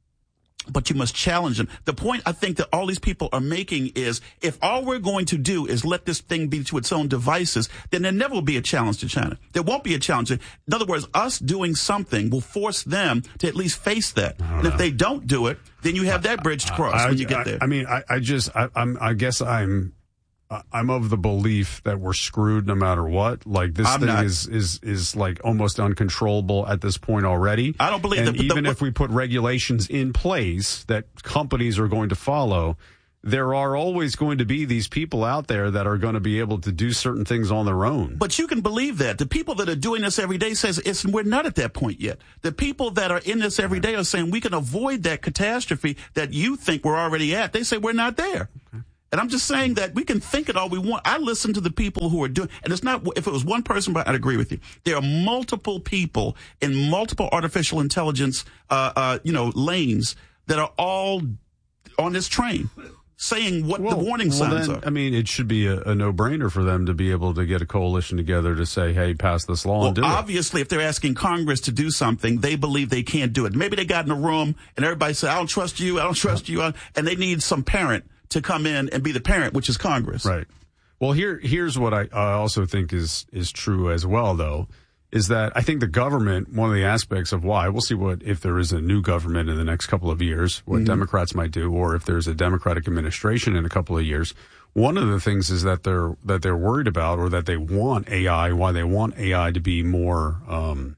[SPEAKER 1] But you must challenge them. The point I think that all these people are making is if all we're going to do is let this thing be to its own devices, then there never will be a challenge to China. There won't be a challenge. In other words, us doing something will force them to at least face that. And if they don't do it, then you have that bridge to cross
[SPEAKER 3] I,
[SPEAKER 1] when you get
[SPEAKER 3] I-
[SPEAKER 1] there.
[SPEAKER 3] I mean, I, I just, I, I'm, I guess I'm, I'm of the belief that we're screwed no matter what. Like this
[SPEAKER 1] I'm
[SPEAKER 3] thing
[SPEAKER 1] not.
[SPEAKER 3] is, is, is like almost uncontrollable at this point already.
[SPEAKER 1] I don't believe
[SPEAKER 3] and
[SPEAKER 1] that, but the-
[SPEAKER 3] even if we put regulations in place that companies are going to follow, there are always going to be these people out there that are going to be able to do certain things on their own.
[SPEAKER 1] But you can believe that. The people that are doing this every day says it's, we're not at that point yet. The people that are in this every day are saying we can avoid that catastrophe that you think we're already at. They say we're not there. Okay. And I'm just saying that we can think it all we want. I listen to the people who are doing, and it's not, if it was one person, but I'd agree with you. There are multiple people in multiple artificial intelligence, uh, uh, you know, lanes that are all on this train, saying what
[SPEAKER 3] well,
[SPEAKER 1] the warning
[SPEAKER 3] well
[SPEAKER 1] signs
[SPEAKER 3] then,
[SPEAKER 1] are.
[SPEAKER 3] I mean, it should be a, a no-brainer for them to be able to get a coalition together to say, hey, pass this law
[SPEAKER 1] well,
[SPEAKER 3] and do
[SPEAKER 1] obviously,
[SPEAKER 3] it.
[SPEAKER 1] if they're asking Congress to do something, they believe they can't do it. Maybe they got in a room and everybody said, I don't trust you, I don't trust you, and they need some parent to come in and be the parent, which is Congress.
[SPEAKER 3] Right. Well, here, here's what I, I also think is, is true as well, though, is that I think the government, one of the aspects of why, we'll see what, if there is a new government in the next couple of years, what mm-hmm. Democrats might do, or if there's a Democratic administration in a couple of years. One of the things is that they're, that they're worried about, or that they want A I, why they want A I to be more, um,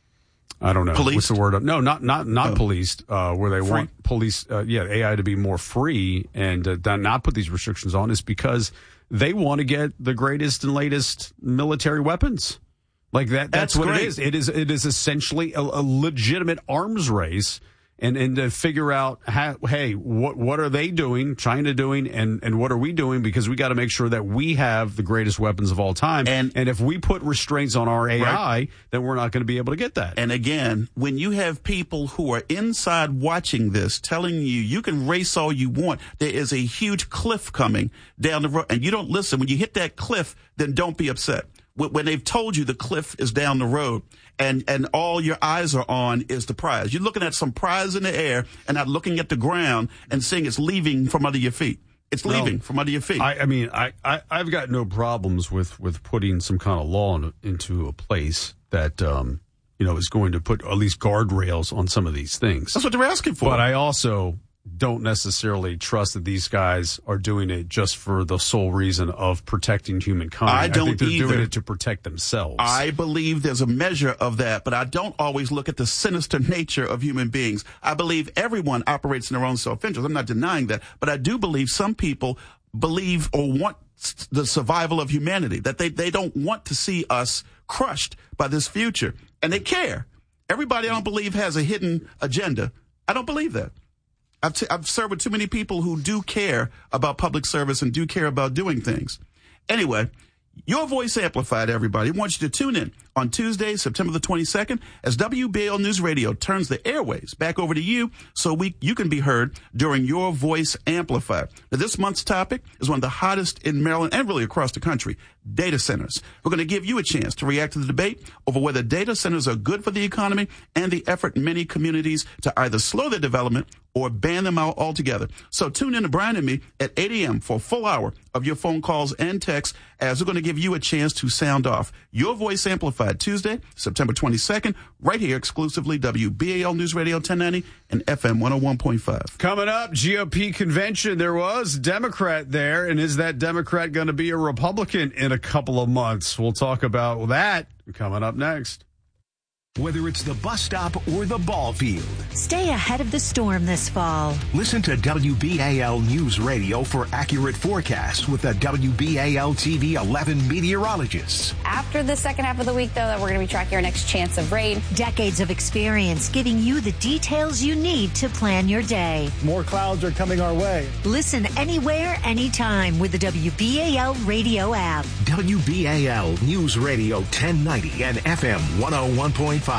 [SPEAKER 3] I don't know.
[SPEAKER 1] Policed?
[SPEAKER 3] What's the word? No, not, not, not
[SPEAKER 1] oh.
[SPEAKER 3] policed, uh, where they
[SPEAKER 1] free.
[SPEAKER 3] want police, uh, yeah, A I to be more free and uh, not put these restrictions on is because they want to get the greatest and latest military weapons. Like that, that's,
[SPEAKER 1] that's
[SPEAKER 3] what
[SPEAKER 1] great.
[SPEAKER 3] it is. It is, it is essentially a, a legitimate arms race, and, and to figure out how, hey, what, what are they doing, China doing, and, and what are we doing? Because we got to make sure that we have the greatest weapons of all time. And, and if we put restraints on our A I, right. then we're not going to be able to get that.
[SPEAKER 1] And again, when you have people who are inside watching this, telling you, you can race all you want, there is a huge cliff coming down the road, and you don't listen. When you hit that cliff, then don't be upset. When they've told you the cliff is down the road and, and all your eyes are on is the prize. You're looking at some prize in the air and not looking at the ground and seeing it's leaving from under your feet. It's leaving
[SPEAKER 3] no,
[SPEAKER 1] from under your feet.
[SPEAKER 3] I, I mean, I, I, I've got no problems with, with putting some kind of law in, into a place that, um, you know, is going to put at least guardrails on some of these things.
[SPEAKER 1] That's what they're asking for.
[SPEAKER 3] But I also don't necessarily trust that these guys are doing it just for the sole reason of protecting humankind.
[SPEAKER 1] I don't
[SPEAKER 3] I think they're
[SPEAKER 1] either.
[SPEAKER 3] doing it to protect themselves.
[SPEAKER 1] I believe there's a measure of that, but I don't always look at the sinister nature of human beings. I believe everyone operates in their own self-interest. I'm not denying that, but I do believe some people believe or want the survival of humanity, that they, they don't want to see us crushed by this future, and they care. Everybody I don't believe has a hidden agenda. I don't believe that. I've, t- I've served with too many people who do care about public service and do care about doing things. Anyway, Your Voice Amplified, everybody. I want you to tune in on Tuesday, September the twenty-second, as W B A L News Radio turns the airwaves back over to you so we you can be heard during Your Voice Amplified. Now, this month's topic is one of the hottest in Maryland and really across the country, data centers. We're going to give you a chance to react to the debate over whether data centers are good for the economy and the effort in many communities to either slow their development or ban them out altogether. So tune in to Brian and me at eight a.m. for a full hour of your phone calls and texts as we're going to give you a chance to sound off. Your Voice Amplified Tuesday, September twenty-second, right here exclusively W B A L News Radio ten ninety and F M one oh one point five.
[SPEAKER 3] Coming up, G O P convention. There was a Democrat there, and is that Democrat going to be a Republican in a couple of months? We'll talk about that coming up next.
[SPEAKER 9] Whether it's the bus stop or the ball field,
[SPEAKER 5] stay ahead of the storm this fall.
[SPEAKER 9] Listen to W B A L News Radio for accurate forecasts with the W B A L T V eleven meteorologists.
[SPEAKER 15] After the second half of the week, though, that we're going to be tracking our next chance of rain.
[SPEAKER 5] Decades of experience giving you the details you need to plan your day.
[SPEAKER 16] More clouds are coming our way.
[SPEAKER 5] Listen anywhere, anytime with the W B A L radio app.
[SPEAKER 9] W B A L News Radio ten ninety and F M one oh one point five.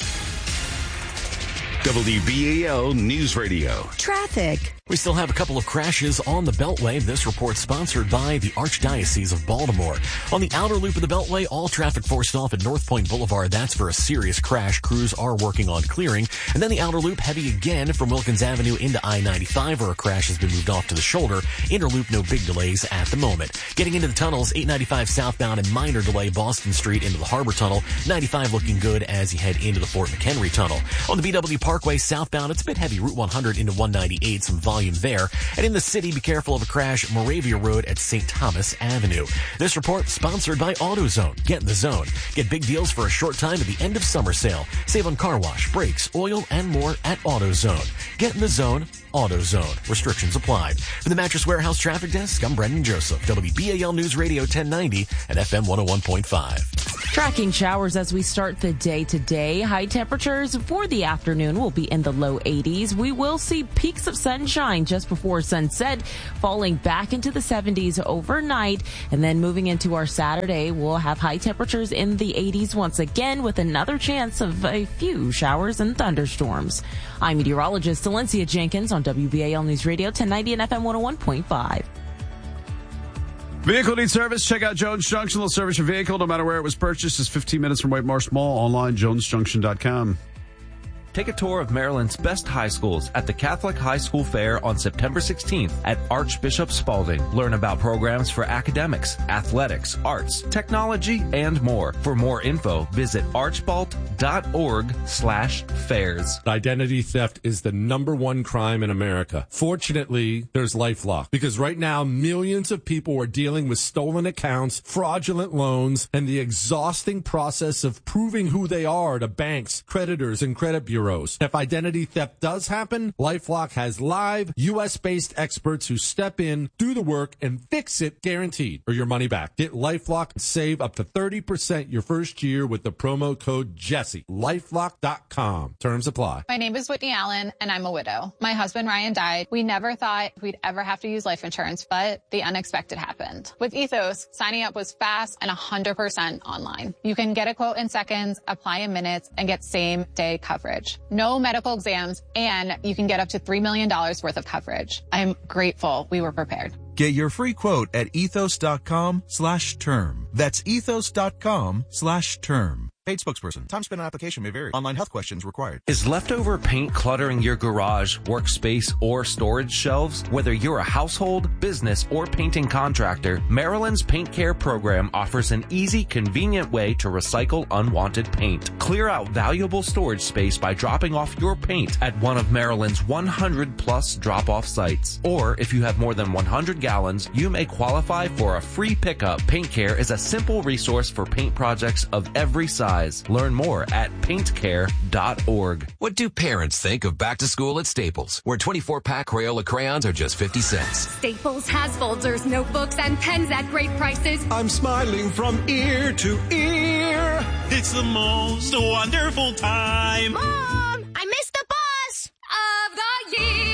[SPEAKER 4] W B A L News Radio.
[SPEAKER 5] Traffic.
[SPEAKER 7] We still have a couple of crashes on the Beltway. This report sponsored by the Archdiocese of Baltimore. On the outer loop of the Beltway, all traffic forced off at North Point Boulevard. That's for a serious crash. Crews are working on clearing. And then the outer loop heavy again from Wilkins Avenue into I ninety-five, where a crash has been moved off to the shoulder. Inner loop, no big delays at the moment. Getting into the tunnels, eight ninety-five southbound and minor delay Boston Street into the Harbor Tunnel. ninety-five looking good as you head into the Fort McHenry Tunnel. On the B W Parkway southbound, it's a bit heavy. Route one hundred into one ninety-eight, some volume volume there. And in the city, be careful of a crash Moravia Road at Saint Thomas Avenue. This report sponsored by AutoZone. Get in the zone. Get big deals for a short time at the end of summer sale. Save on car wash, brakes, oil, and more at AutoZone. Get in the zone. AutoZone. Restrictions applied. For the Mattress Warehouse Traffic Desk, I'm Brendan Joseph, W B A L News Radio ten ninety and F M one oh one point five.
[SPEAKER 8] Tracking showers as we start the day today. High temperatures for the afternoon will be in the low eighties. We will see peaks of sunshine just before sunset, falling back into the seventies overnight. And then moving into our Saturday, we'll have high temperatures in the eighties once again with another chance of a few showers and thunderstorms. I'm meteorologist Valencia Jenkins on W B A L News Radio ten ninety and F M one oh one point five.
[SPEAKER 3] Vehicle needs service? Check out Jones Junction. They'll service your vehicle no matter where it was purchased. It's fifteen minutes from White Marsh Mall. Online, jones junction dot com.
[SPEAKER 14] Take a tour of Maryland's best high schools at the Catholic High School Fair on September sixteenth at Archbishop Spalding. Learn about programs for academics, athletics, arts, technology, and more. For more info, visit archbalt.org slash fairs.
[SPEAKER 17] Identity theft is the number one crime in America. Fortunately, there's LifeLock, because right now millions of people are dealing with stolen accounts, fraudulent loans, and the exhausting process of proving who they are to banks, creditors, and credit bureaus. If identity theft does happen, LifeLock has live U S based experts who step in, do the work, and fix it guaranteed or your money back. Get LifeLock and save up to thirty percent your first year with the promo code Jesse. LifeLock dot com. Terms apply.
[SPEAKER 18] My name is Whitney Allen, and I'm a widow. My husband, Ryan, died. We never thought we'd ever have to use life insurance, but the unexpected happened. With Ethos, signing up was fast and one hundred percent online. You can get a quote in seconds, apply in minutes, and get same-day coverage. No medical exams, and you can get up to three million dollars worth of coverage. I'm grateful we were prepared.
[SPEAKER 19] Get your free quote at ethos.com slash term. That's ethos.com slash term. Paid spokesperson. Time spent on application may vary. Online health questions required.
[SPEAKER 14] Is leftover paint cluttering your garage, workspace, or storage shelves? Whether you're a household, business, or painting contractor, Maryland's Paint Care program offers an easy, convenient way to recycle unwanted paint. Clear out valuable storage space by dropping off your paint at one of Maryland's one hundred plus drop-off sites. Or if you have more than one hundred gallons, you may qualify for a free pickup. Paint Care is a simple resource for paint projects of every size. Learn more at paint care dot org.
[SPEAKER 20] What do parents think of back to school at Staples, where twenty-four pack Crayola crayons are just fifty cents?
[SPEAKER 21] Staples has folders, notebooks, and pens at great prices.
[SPEAKER 22] I'm smiling from ear to ear.
[SPEAKER 23] It's the most wonderful time.
[SPEAKER 21] Mom, I missed the bus of the year.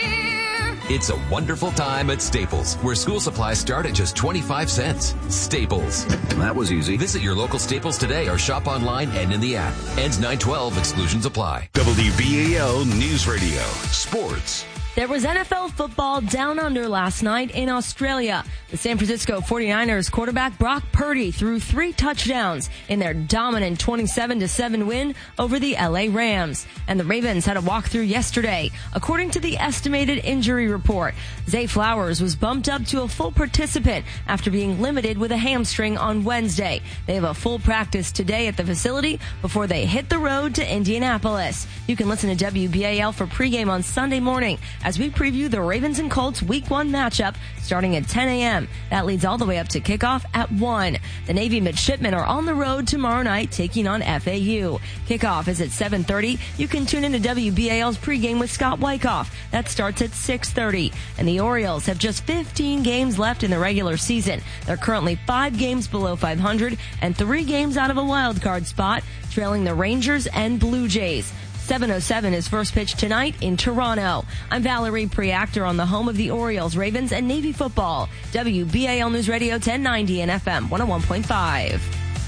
[SPEAKER 20] It's a wonderful time at Staples, where school supplies start at just twenty-five cents. Staples.
[SPEAKER 24] That was easy.
[SPEAKER 20] Visit your local Staples today or shop online and in the app. Ends nine twelve. Exclusions apply.
[SPEAKER 4] W B A L News Radio. Sports.
[SPEAKER 2] There was N F L football down under last night in Australia. The San Francisco forty-niners quarterback Brock Purdy threw three touchdowns in their dominant twenty-seven to seven win over the L A Rams. And the Ravens had a walkthrough yesterday. According to the estimated injury report, Zay Flowers was bumped up to a full participant after being limited with a hamstring on Wednesday. They have a full practice today at the facility before they hit the road to Indianapolis. You can listen to W B A L for pregame on Sunday morning as we preview the Ravens and Colts week one matchup starting at ten a.m. That leads all the way up to kickoff at one. The Navy midshipmen are on the road tomorrow night taking on F A U. Kickoff is at seven thirty. You can tune in to W B A L's pregame with Scott Wyckoff. That starts at six thirty. And the Orioles have just fifteen games left in the regular season. They're currently five games below five hundred and three games out of a wild card spot, trailing the Rangers and Blue Jays. seven oh seven is first pitch tonight in Toronto. I'm Valerie Preactor on the home of the Orioles, Ravens, and Navy football. W B A L News Radio ten ninety and F M one oh one point five.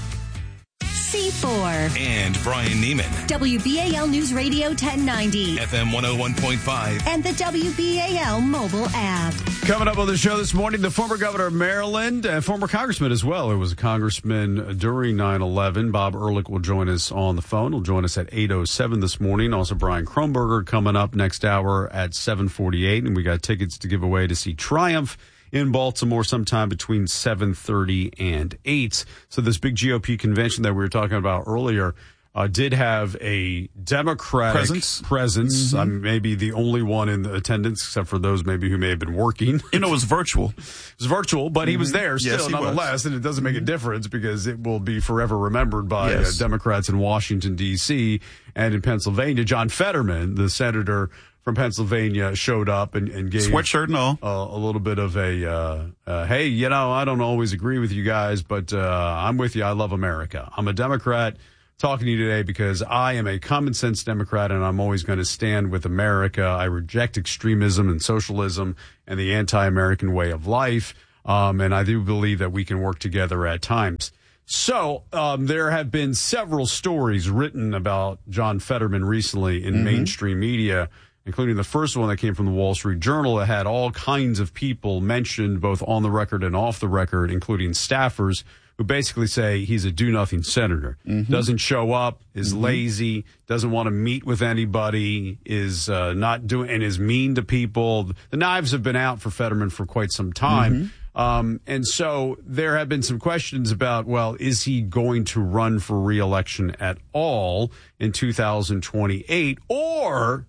[SPEAKER 5] C four.
[SPEAKER 4] And Brian Neiman.
[SPEAKER 5] W B A L News Radio ten ninety.
[SPEAKER 4] F M one oh one point five.
[SPEAKER 5] And the W B A L mobile app.
[SPEAKER 3] Coming up on the show this morning, the former governor of Maryland, and former congressman as well, who was a congressman during nine eleven. Bob Ehrlich will join us on the phone. He'll join us at eight oh seven this morning. Also, Brian Kronberger coming up next hour at seven forty-eight. And we got tickets to give away to see Triumph in Baltimore sometime between seven thirty and eight. So this big G O P convention that we were talking about earlier, uh, did have a Democratic
[SPEAKER 1] presence.
[SPEAKER 3] presence.
[SPEAKER 1] Mm-hmm.
[SPEAKER 3] I'm maybe the only one in the attendance, except for those maybe who may have been working.
[SPEAKER 1] You know, it was virtual.
[SPEAKER 3] It was virtual, but mm-hmm. he was there still,
[SPEAKER 1] yes,
[SPEAKER 3] nonetheless,
[SPEAKER 1] was.
[SPEAKER 3] and it doesn't make a difference because it will be forever remembered by yes. uh, Democrats in Washington, D C and in Pennsylvania. John Fetterman, the senator from Pennsylvania, showed up and, and gave
[SPEAKER 1] sweatshirt and all
[SPEAKER 3] uh, a little bit of a, uh, uh, hey, you know, I don't always agree with you guys, but uh, I'm with you. I love America. I'm a Democrat talking to you today because I am a common sense Democrat and I'm always going to stand with America. I reject extremism and socialism and the anti-American way of life. Um, and I do believe that we can work together at times. So um, there have been several stories written about John Fetterman recently in mm-hmm. mainstream media, including the first one that came from the Wall Street Journal that had all kinds of people mentioned both on the record and off the record, including staffers who basically say he's a do-nothing senator, mm-hmm. doesn't show up, is mm-hmm. lazy, doesn't want to meet with anybody, is uh, not doing, and is mean to people. The knives have been out for Fetterman for quite some time. Mm-hmm. Um, and so there have been some questions about, well, is he going to run for re-election at all in two thousand twenty-eight, or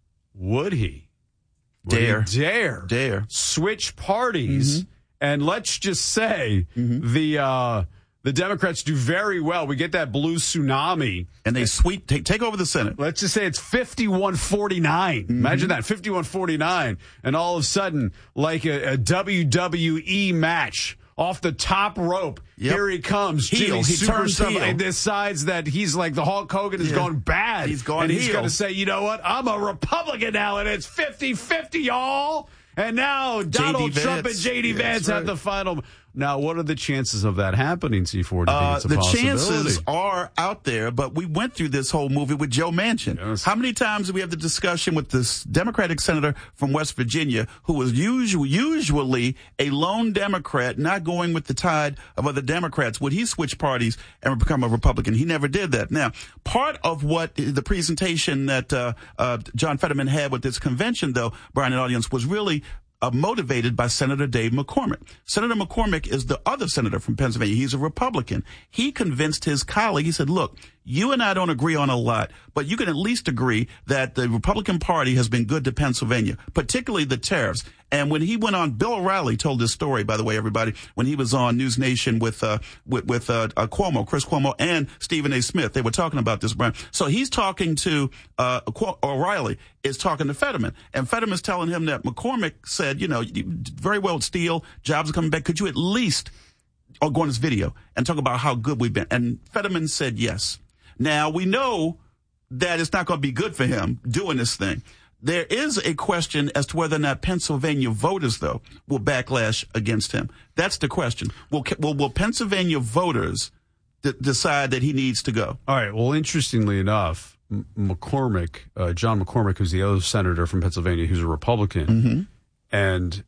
[SPEAKER 3] would he? Would
[SPEAKER 1] dare.
[SPEAKER 3] He dare.
[SPEAKER 1] Dare.
[SPEAKER 3] Switch parties. Mm-hmm. And let's just say mm-hmm. the uh, the Democrats do very well. We get that blue tsunami.
[SPEAKER 1] And they sweep, take, take over the Senate.
[SPEAKER 3] Let's just say it's fifty-one forty-nine. Mm-hmm. Imagine that, fifty-one forty-nine. And all of a sudden, like a, a W W E match, off the top rope, yep. here he comes.
[SPEAKER 1] Heel.
[SPEAKER 3] Jimmy
[SPEAKER 1] He
[SPEAKER 3] Super
[SPEAKER 1] turns
[SPEAKER 3] stuff,
[SPEAKER 1] heel.
[SPEAKER 3] and decides that he's like the Hulk Hogan has yeah. gone bad.
[SPEAKER 1] He's gone
[SPEAKER 3] And
[SPEAKER 1] heel.
[SPEAKER 3] he's going to say, you know what? I'm a Republican now, and it's fifty-fifty, y'all. And now Donald Trump and J D. Vance
[SPEAKER 1] right.
[SPEAKER 3] have the final. Now, what are the chances of that happening, C four? Do you think it's a
[SPEAKER 1] uh, the
[SPEAKER 3] possibility?
[SPEAKER 1] chances are out there, but we went through this whole movie with Joe Manchin. Yes. How many times do we have the discussion with this Democratic senator from West Virginia who was usually, usually a lone Democrat, not going with the tide of other Democrats? Would he switch parties and become a Republican? He never did that. Now, part of what the presentation that uh, uh, John Fetterman had with this convention, though, Brian and audience, was really Uh, motivated by Senator Dave McCormick. Senator McCormick is the other senator from Pennsylvania. He's a Republican. He convinced his colleague, he said, look, you and I don't agree on a lot, but you can at least agree that the Republican Party has been good to Pennsylvania, particularly the tariffs. And when he went on, Bill O'Reilly told this story, by the way, everybody, when he was on News Nation with uh, with, with uh, uh, Cuomo, Chris Cuomo, and Stephen A. Smith. They were talking about this, Brian. So he's talking to uh, O'Reilly, is talking to Fetterman, and Fetterman's telling him that McCormick said, you know, very well, Steele, jobs are coming back. Could you at least or go on this video and talk about how good we've been? And Fetterman said yes. Now, we know that it's not going to be good for him doing this thing. There is a question as to whether or not Pennsylvania voters, though, will backlash against him. That's the question. Will, will, will Pennsylvania voters d- decide that he needs to go?
[SPEAKER 3] All right. Well, interestingly enough, M- McCormick, uh, John McCormick, who's the other senator from Pennsylvania, who's a Republican, mm-hmm. and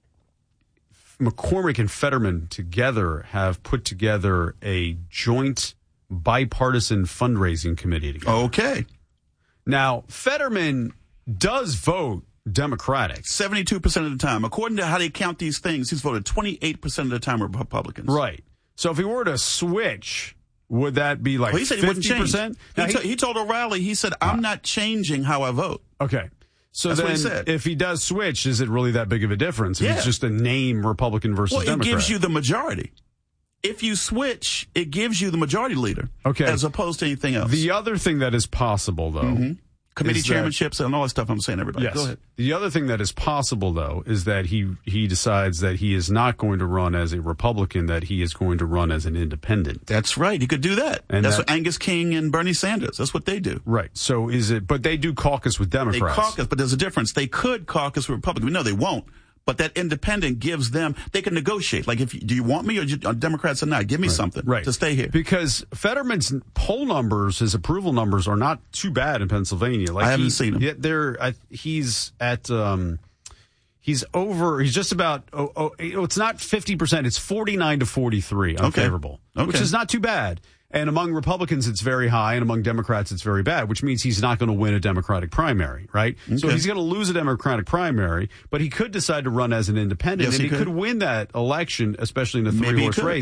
[SPEAKER 3] McCormick and Fetterman together have put together a joint bipartisan fundraising committee together.
[SPEAKER 1] Okay.
[SPEAKER 3] Now, Fetterman does vote Democratic.
[SPEAKER 1] seventy-two percent of the time. According to how they count these things, he's voted twenty-eight percent of the time Republicans.
[SPEAKER 3] Right. So if he were to switch, would that be like
[SPEAKER 1] well, he said
[SPEAKER 3] fifty percent?
[SPEAKER 1] He wouldn't change. He, he, t- he told O'Reilly, he said, I'm not changing how I vote.
[SPEAKER 3] Okay. So
[SPEAKER 1] That's
[SPEAKER 3] then,
[SPEAKER 1] what he said.
[SPEAKER 3] If he does switch, is it really that big of a difference? If
[SPEAKER 1] yeah.
[SPEAKER 3] it's just a name Republican versus
[SPEAKER 1] well,
[SPEAKER 3] Democrat.
[SPEAKER 1] It gives you the majority. If you switch, it gives you the majority leader.
[SPEAKER 3] Okay.
[SPEAKER 1] As opposed to anything else.
[SPEAKER 3] The other thing that is possible, though,
[SPEAKER 1] mm-hmm. committee
[SPEAKER 3] that,
[SPEAKER 1] chairmanships and all that stuff I'm saying, everybody.
[SPEAKER 3] Yes.
[SPEAKER 1] Go ahead.
[SPEAKER 3] The other thing that is possible, though, is that he he decides that he is not going to run as a Republican, that he is going to run as an independent.
[SPEAKER 1] That's right. He could do that. And that's that, what Angus King and Bernie Sanders, that's what they do.
[SPEAKER 3] Right. So is it, but they do caucus with Democrats.
[SPEAKER 1] They caucus, but there's a difference. They could caucus with Republicans. We know they won't. But that independent gives them, they can negotiate. Like, if you, do you want me or you, are Democrats or not? Give me
[SPEAKER 3] right.
[SPEAKER 1] something
[SPEAKER 3] right.
[SPEAKER 1] to stay here.
[SPEAKER 3] Because Fetterman's poll numbers, his approval numbers, are not too bad in Pennsylvania. Like
[SPEAKER 1] I haven't
[SPEAKER 3] he,
[SPEAKER 1] seen them.
[SPEAKER 3] Yeah, they're, I, he's at, um, he's over, he's just about, oh, oh, it's not fifty percent, it's forty-nine to forty-three unfavorable,
[SPEAKER 1] okay. Okay.
[SPEAKER 3] which is not too bad. And among Republicans, it's very high, and among Democrats, it's very bad, which means he's not going to win a Democratic primary, right? Okay. So he's going to lose a Democratic primary, but he could decide to run as an independent,
[SPEAKER 1] yes,
[SPEAKER 3] and he,
[SPEAKER 1] he
[SPEAKER 3] could.
[SPEAKER 1] could
[SPEAKER 3] win that election, especially in a three-horse race,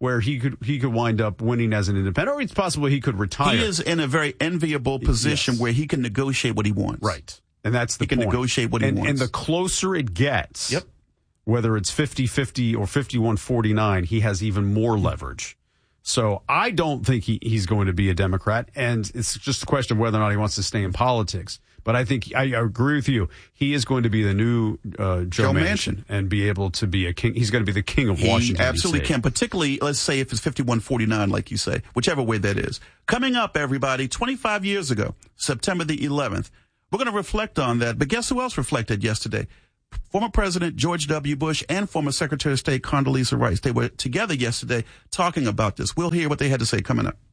[SPEAKER 3] where he could he could wind up winning as an independent, or it's possible he could retire.
[SPEAKER 1] He is in a very enviable position yes. where he can negotiate what he wants.
[SPEAKER 3] Right. And that's the
[SPEAKER 1] he can
[SPEAKER 3] point.
[SPEAKER 1] negotiate what he
[SPEAKER 3] and,
[SPEAKER 1] wants.
[SPEAKER 3] And the closer it gets,
[SPEAKER 1] yep.
[SPEAKER 3] whether it's fifty-fifty or fifty-one forty-nine, he has even more leverage. So I don't think he, he's going to be a Democrat, and it's just a question of whether or not he wants to stay in politics. But I think I, I agree with you. He is going to be the new uh, Joe, Joe Manchin, Manchin and be able to be a king. He's going to be the king of
[SPEAKER 1] he
[SPEAKER 3] Washington.
[SPEAKER 1] He absolutely
[SPEAKER 3] D C.
[SPEAKER 1] can, particularly, let's say, if it's fifty-one forty-nine, like you say, whichever way that is. Coming up, everybody, twenty-five years ago, September the eleventh, we're going to reflect on that. But guess who else reflected yesterday? Former President George W. Bush and former Secretary of State Condoleezza Rice. They were together yesterday talking about this. We'll hear what they had to say coming up.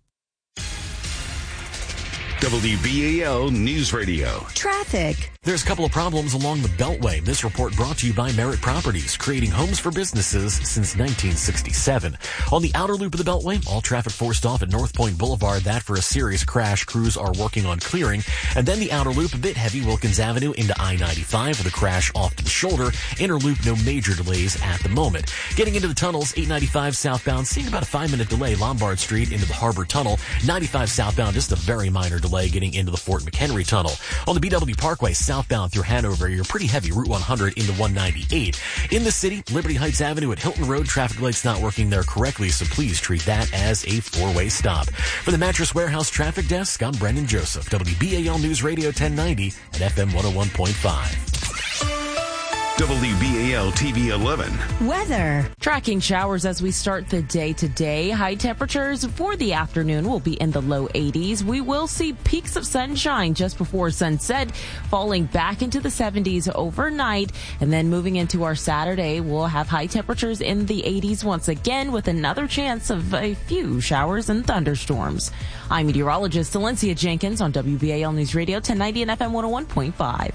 [SPEAKER 4] W B A L News Radio.
[SPEAKER 5] Traffic.
[SPEAKER 7] There's a couple of problems along the Beltway. This report brought to you by Merit Properties, creating homes for businesses since nineteen sixty-seven. On the outer loop of the Beltway, all traffic forced off at North Point Boulevard. That for a serious crash. Crews are working on clearing. And then the outer loop, a bit heavy, Wilkins Avenue into I ninety-five with a crash off to the shoulder. Inner loop, no major delays at the moment. Getting into the tunnels, eight ninety-five southbound, seeing about a five-minute delay. Lombard Street into the Harbor Tunnel. ninety-five southbound, just a very minor delay getting into the Fort McHenry Tunnel. On the B W Parkway, southbound through Hanover, you're pretty heavy, Route one hundred into one ninety-eight. In the city, Liberty Heights Avenue at Hilton Road, traffic lights not working there correctly, so please treat that as a four-way stop. For the Mattress Warehouse Traffic Desk, I'm Brendan Joseph, W B A L News Radio ten ninety and F M one oh one point five.
[SPEAKER 4] W B A L T V eleven.
[SPEAKER 5] Weather.
[SPEAKER 8] Tracking showers as we start the day today. High temperatures for the afternoon will be in the low eighties. We will see peaks of sunshine just before sunset, falling back into the seventies overnight. And then moving into our Saturday, we'll have high temperatures in the eighties once again with another chance of a few showers and thunderstorms. I'm meteorologist Valencia Jenkins on W B A L News Radio ten ninety and F M one oh one point five.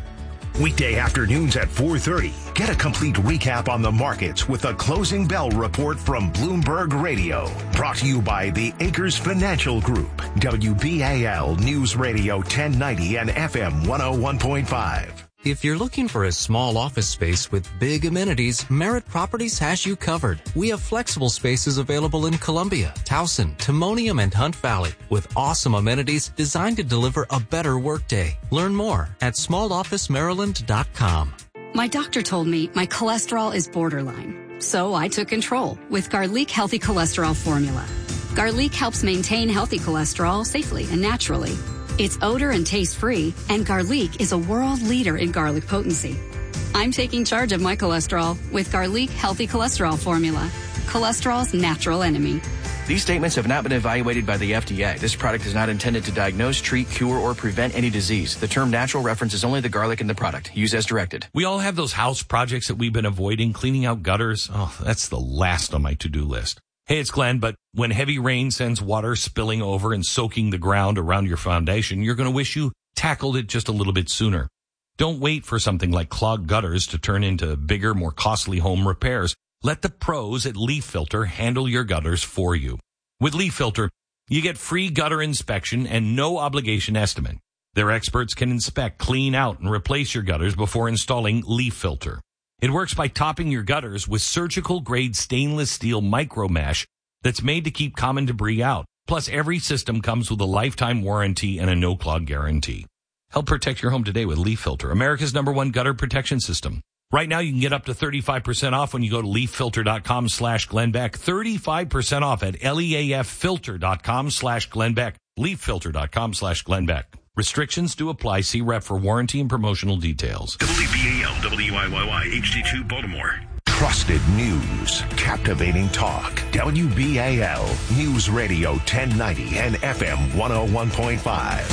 [SPEAKER 9] Weekday afternoons at four thirty. Get a complete recap on the markets with the Closing Bell Report from Bloomberg Radio. Brought to you by the Acres Financial Group. W B A L News Radio ten ninety and F M one oh one point five.
[SPEAKER 6] If you're looking for a small office space with big amenities, Merit Properties has you covered. We have flexible spaces available in Columbia, Towson, Timonium, and Hunt Valley with awesome amenities designed to deliver a better workday. Learn more at small office maryland dot com.
[SPEAKER 11] My doctor told me my cholesterol is borderline, so I took control with Garlic Healthy Cholesterol Formula. Garlic helps maintain healthy cholesterol safely and naturally. It's odor and taste free, and Garlic is a world leader in garlic potency. I'm taking charge of my cholesterol with Garlic Healthy Cholesterol Formula, cholesterol's natural enemy.
[SPEAKER 12] These statements have not been evaluated by the F D A. This product is not intended to diagnose, treat, cure, or prevent any disease. The term natural references only the garlic in the product. Use as directed.
[SPEAKER 13] We all have those house projects that we've been avoiding, cleaning out gutters. Oh, that's the last on my to-do list. Hey, it's Glenn, but when heavy rain sends water spilling over and soaking the ground around your foundation, you're going to wish you tackled it just a little bit sooner. Don't wait for something like clogged gutters to turn into bigger, more costly home repairs. Let the pros at Leaf Filter handle your gutters for you. With Leaf Filter, you get free gutter inspection and no obligation estimate. Their experts can inspect, clean out, and replace your gutters before installing Leaf Filter. It works by topping your gutters with surgical-grade stainless steel micro mesh that's made to keep common debris out. Plus, every system comes with a lifetime warranty and a no-clog guarantee. Help protect your home today with Leaf Filter, America's number one gutter protection system. Right now, you can get up to thirty-five percent off when you go to leaffilter.com slash Glenn-Beck. thirty-five percent off at leaffilter.com slash Glenn-Beck. leaffilter.com slash Glenn-Beck. Restrictions do apply. See rep for warranty and promotional details.
[SPEAKER 9] W B A L W I Y Y H D two Baltimore. Trusted news, captivating talk. W B A L News Radio ten ninety and F M one oh one point five.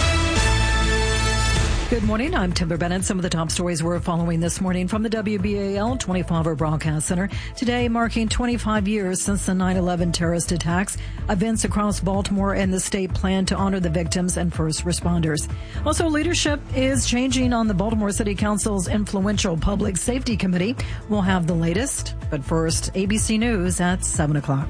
[SPEAKER 10] Good morning. I'm Timber Bennett. Some of the top stories we're following this morning from the W B A L twenty-four hour broadcast center. Today marking twenty-five years since the nine eleven terrorist attacks. Events across Baltimore and the state plan to honor the victims and first responders. Also, leadership is changing on the Baltimore City Council's influential Public Safety Committee. We'll have the latest. But first, A B C News at seven o'clock.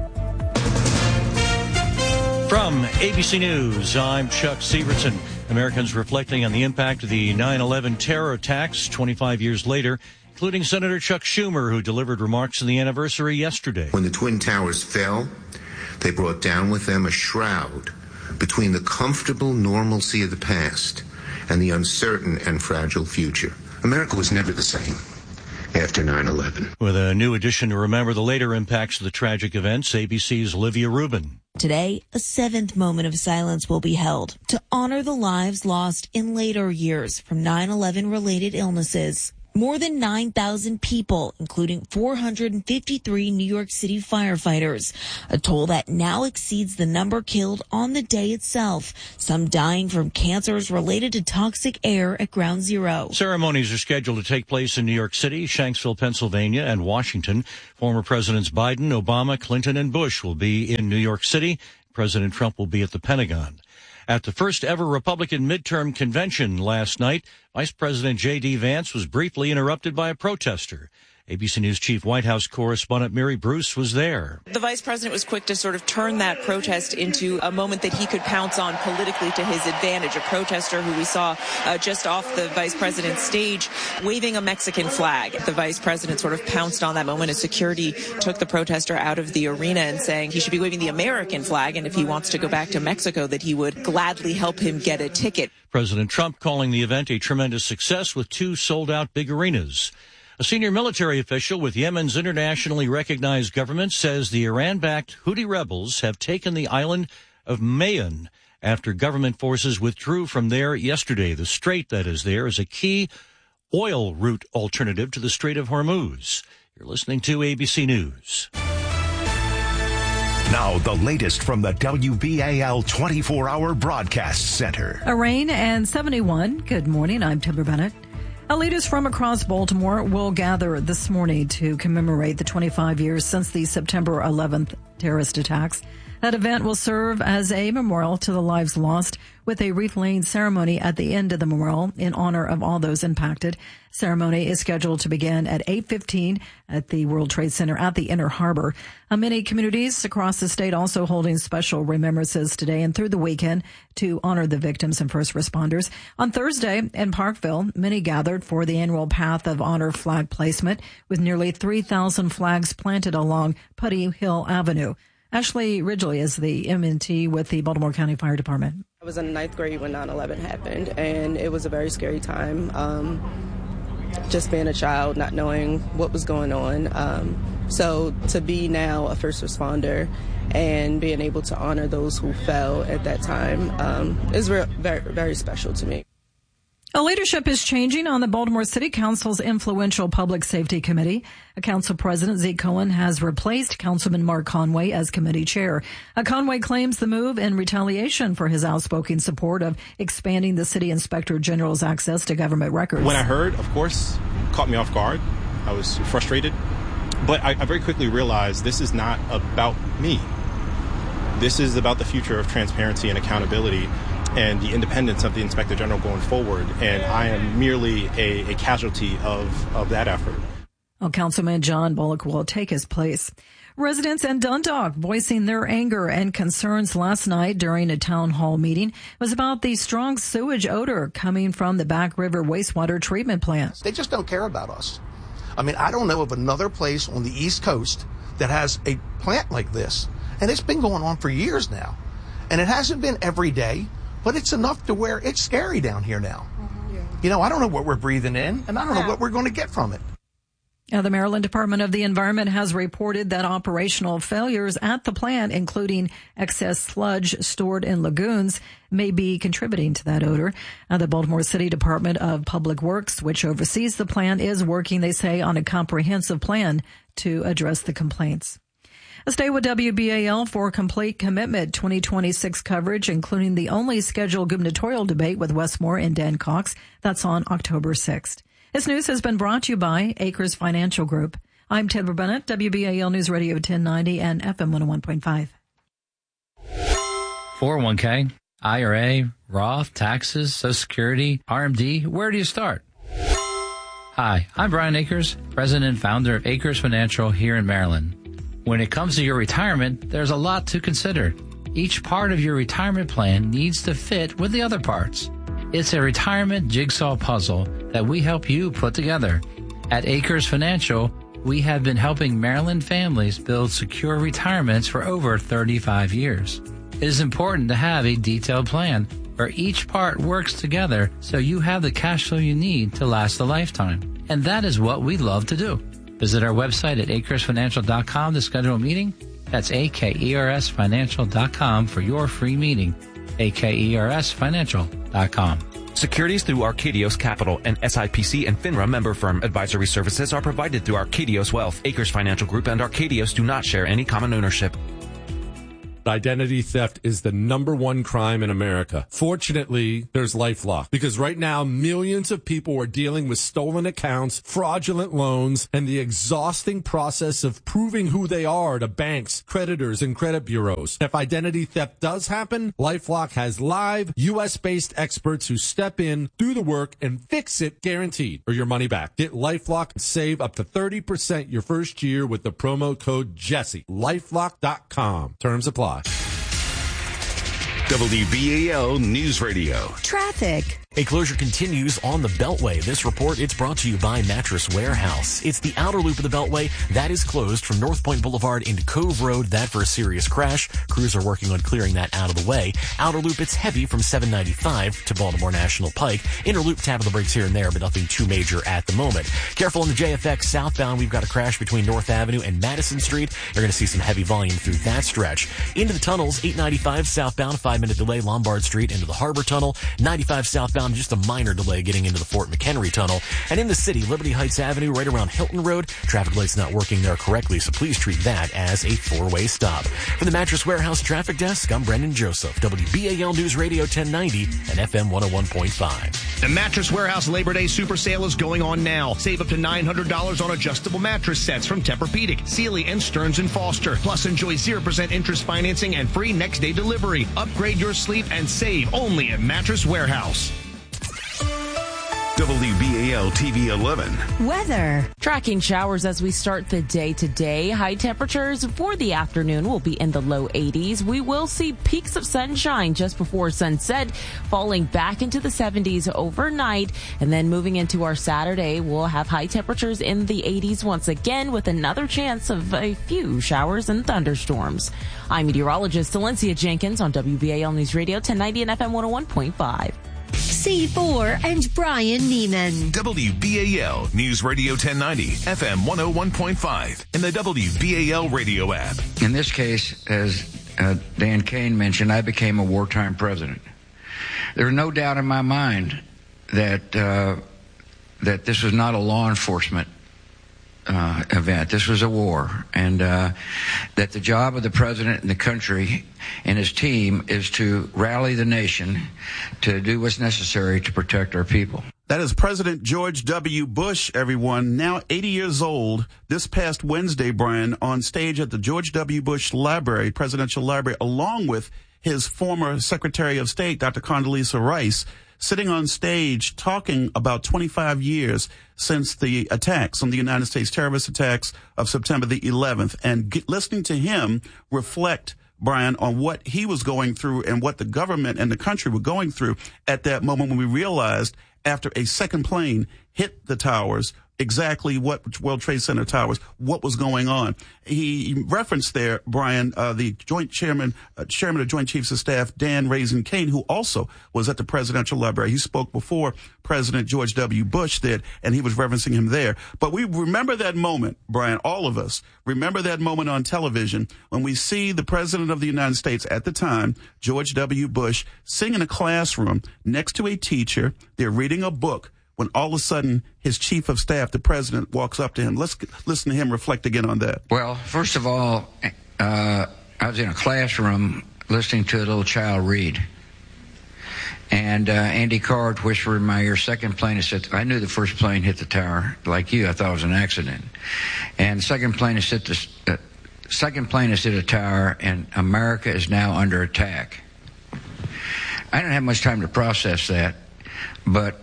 [SPEAKER 24] From A B C News, I'm Chuck Severson. Americans reflecting on the impact of the nine eleven terror attacks twenty-five years later including Senator Chuck Schumer, who delivered remarks on the anniversary yesterday.
[SPEAKER 15] When the Twin Towers fell, they brought down with them a shroud between the comfortable normalcy of the past and the uncertain and fragile future. America was never the same after nine eleven.
[SPEAKER 24] With a new edition to remember the later impacts of the tragic events, A B C's Olivia Rubin.
[SPEAKER 16] Today, a seventh moment of silence will be held to honor the lives lost in later years from nine eleven related illnesses. More than nine thousand people, including four hundred fifty-three New York City firefighters, a toll that now exceeds the number killed on the day itself, some dying from cancers related to toxic air at Ground Zero.
[SPEAKER 24] Ceremonies are scheduled to take place in New York City, Shanksville, Pennsylvania, and Washington. Former Presidents Biden, Obama, Clinton, and Bush will be in New York City. President Trump will be at the Pentagon. At the first ever Republican midterm convention last night, Vice President J D. Vance was briefly interrupted by a protester. A B C News Chief White House correspondent Mary Bruce was there.
[SPEAKER 17] The vice president was quick to sort of turn that protest into a moment that he could pounce on politically to his advantage. A protester who we saw uh, just off the vice president's stage waving a Mexican flag. The vice president sort of pounced on that moment as security took the protester out of the arena and saying he should be waving the American flag, and if he wants to go back to Mexico, that he would gladly help him get a ticket.
[SPEAKER 24] President Trump calling the event a tremendous success with two sold-out big arenas. A senior military official with Yemen's internationally recognized government says the Iran-backed Houthi rebels have taken the island of Mayan after government forces withdrew from there yesterday. The strait that is there is a key oil route alternative to the Strait of Hormuz. You're listening to A B C News.
[SPEAKER 9] Now, the latest from the W B A L twenty-four hour Broadcast Center.
[SPEAKER 10] A rain and seventy-one. Good morning. I'm Timber Bennett. Leaders from across Baltimore will gather this morning to commemorate the twenty-five years since the September eleventh terrorist attacks. That event will serve as a memorial to the lives lost, with a wreath-laying ceremony at the end of the memorial in honor of all those impacted. Ceremony is scheduled to begin at eight fifteen at the World Trade Center at the Inner Harbor. Uh, many communities across the state also holding special remembrances today and through the weekend to honor the victims and first responders. On Thursday in Parkville, many gathered for the annual Path of Honor flag placement, with nearly three thousand flags planted along Putty Hill Avenue. Ashley Ridgely is the M and T with the Baltimore County Fire Department.
[SPEAKER 18] I was in ninth grade when nine eleven happened, and it was a very scary time. Um, just being a child, not knowing what was going on. Um, so to be now a first responder and being able to honor those who fell at that time um, is re- very, very special to me.
[SPEAKER 10] A leadership is changing on the Baltimore City Council's influential Public Safety Committee. A council president, Zeke Cohen, has replaced Councilman Mark Conway as committee chair. A Conway claims the move in retaliation for his outspoken support of expanding the city inspector general's access to government records.
[SPEAKER 25] When I heard, of course, it caught me off guard. I was frustrated. But I, I very quickly realized this is not about me. This is about the future of transparency and accountability and the independence of the Inspector General going forward. And I am merely a, a casualty of, of that effort.
[SPEAKER 10] Well, Councilman John Bullock will take his place. Residents in Dundalk voicing their anger and concerns last night during a town hall meeting was about the strong sewage odor coming from the Back River wastewater treatment plant.
[SPEAKER 26] They just don't care about us. I mean, I don't know of another place on the East Coast that has a plant like this. And it's been going on for years now. And it hasn't been every day, but it's enough to where it's scary down here now. Mm-hmm. Yeah. You know, I don't know what we're breathing in, and I don't know what we're going to get from it.
[SPEAKER 10] Now, the Maryland Department of the Environment has reported that operational failures at the plant, including excess sludge stored in lagoons, may be contributing to that odor. Now, the Baltimore City Department of Public Works, which oversees the plant, is working, they say, on a comprehensive plan to address the complaints. Stay with W B A L for Complete Commitment twenty twenty-six coverage, including the only scheduled gubernatorial debate with Wes Moore and Dan Cox. That's on October sixth. This news has been brought to you by Acres Financial Group. I'm Timber Bennett, W B A L News Radio ten ninety and F M one oh one point five.
[SPEAKER 27] four oh one k, I R A, Roth, taxes, Social Security, R M D. Where do you start? Hi, I'm Brian Akers, president and founder of Acres Financial here in Maryland. When it comes to your retirement, there's a lot to consider. Each part of your retirement plan needs to fit with the other parts. It's a retirement jigsaw puzzle that we help you put together. At Acres Financial, we have been helping Maryland families build secure retirements for over thirty-five years. It is important to have a detailed plan where each part works together so you have the cash flow you need to last a lifetime. And that is what we love to do. Visit our website at acres financial dot com to schedule a meeting. That's A K E R S financial dot com for your free meeting. A K E R S financial dot com.
[SPEAKER 2] Securities through Arcadios Capital and S I P C and FINRA member firm advisory services are provided through Arcadios Wealth. Acres Financial Group and Arcadios do not share any common ownership.
[SPEAKER 14] Identity theft is the number one crime in America. Fortunately, there's LifeLock, because right now millions of people are dealing with stolen accounts, fraudulent loans, and the exhausting process of proving who they are to banks, creditors, and credit bureaus. If identity theft does happen, LifeLock has live U S-based experts who step in, do the work, and fix it guaranteed, or your money back. Get LifeLock and save up to thirty percent your first year with the promo code Jesse. LifeLock dot com. Terms apply.
[SPEAKER 4] W B A L News Radio.
[SPEAKER 5] Traffic.
[SPEAKER 7] A closure continues on the Beltway. This report, it's brought to you by Mattress Warehouse. It's the outer loop of the Beltway that is closed from North Point Boulevard into Cove Road. That for a serious crash. Crews are working on clearing that out of the way. Outer loop, it's heavy from seven ninety-five to Baltimore National Pike. Inner loop, tap of the brakes here and there, but nothing too major at the moment. Careful on the J F X southbound. We've got a crash between North Avenue and Madison Street. You're going to see some heavy volume through that stretch. Into the tunnels, eight ninety-five southbound, five minute delay, Lombard Street into the Harbor Tunnel. ninety-five southbound, just a minor delay getting into the Fort McHenry Tunnel. And in the city, Liberty Heights Avenue, right around Hilton Road. Traffic lights not working there correctly, so please treat that as a four-way stop. For the Mattress Warehouse Traffic Desk, I'm Brendan Joseph, W B A L News Radio ten ninety and F M one oh one point five.
[SPEAKER 19] The Mattress Warehouse Labor Day Super Sale is going on now. Save up to nine hundred dollars on adjustable mattress sets from Tempur-Pedic, Sealy, and Stearns and Foster. Plus, enjoy zero percent interest financing and free next-day delivery. Upgrade your sleep and save only at Mattress Warehouse.
[SPEAKER 4] W B A L T V eleven.
[SPEAKER 8] Weather. Tracking showers as we start the day today. High temperatures for the afternoon will be in the low eighties. We will see peaks of sunshine just before sunset, falling back into the seventies overnight. And then moving into our Saturday, we'll have high temperatures in the eighties once again with another chance of a few showers and thunderstorms. I'm meteorologist Valencia Jenkins on W B A L News Radio ten ninety and F M one oh one point five.
[SPEAKER 5] C four and Brian Neiman.
[SPEAKER 4] W B A L News Radio ten ninety, F M one oh one point five, and the W B A L radio app.
[SPEAKER 20] In this case, as uh, Dan Kane mentioned, I became a wartime president. There's no doubt in my mind that uh, that this was not a law enforcement Uh, event. This was a war, and uh, that the job of the president and the country and his team is to rally the nation to do what's necessary to protect our people.
[SPEAKER 1] That is President George W. Bush, everyone, now eighty years old, this past Wednesday, Brian, on stage at the George W. Bush Library, Presidential Library, along with his former Secretary of State, Doctor Condoleezza Rice, sitting on stage talking about twenty-five years since the attacks on the United States, terrorist attacks of September the eleventh, and get, listening to him reflect, Brian, on what he was going through and what the government and the country were going through at that moment when we realized after a second plane hit the towers, exactly what World Trade Center towers, what was going on. He referenced there, Brian, uh, the Joint Chairman, uh, Chairman of Joint Chiefs of Staff, Dan Raisin Kane, who also was at the Presidential Library. He spoke before President George W. Bush did, and he was referencing him there. But we remember that moment, Brian, all of us remember that moment on television when we see the President of the United States at the time, George W. Bush, sitting in a classroom next to a teacher. They're reading a book, when all of a sudden his chief of staff, the president, walks up to him. Let's listen to him reflect again on that.
[SPEAKER 20] Well, first of all, uh, I was in a classroom listening to a little child read. And uh, Andy Card whispered in my ear, second plane has hit. I knew the first plane hit the tower, like you. I thought it was an accident. And second plane has hit the uh, second plane has hit a tower, and America is now under attack. I didn't have much time to process that, but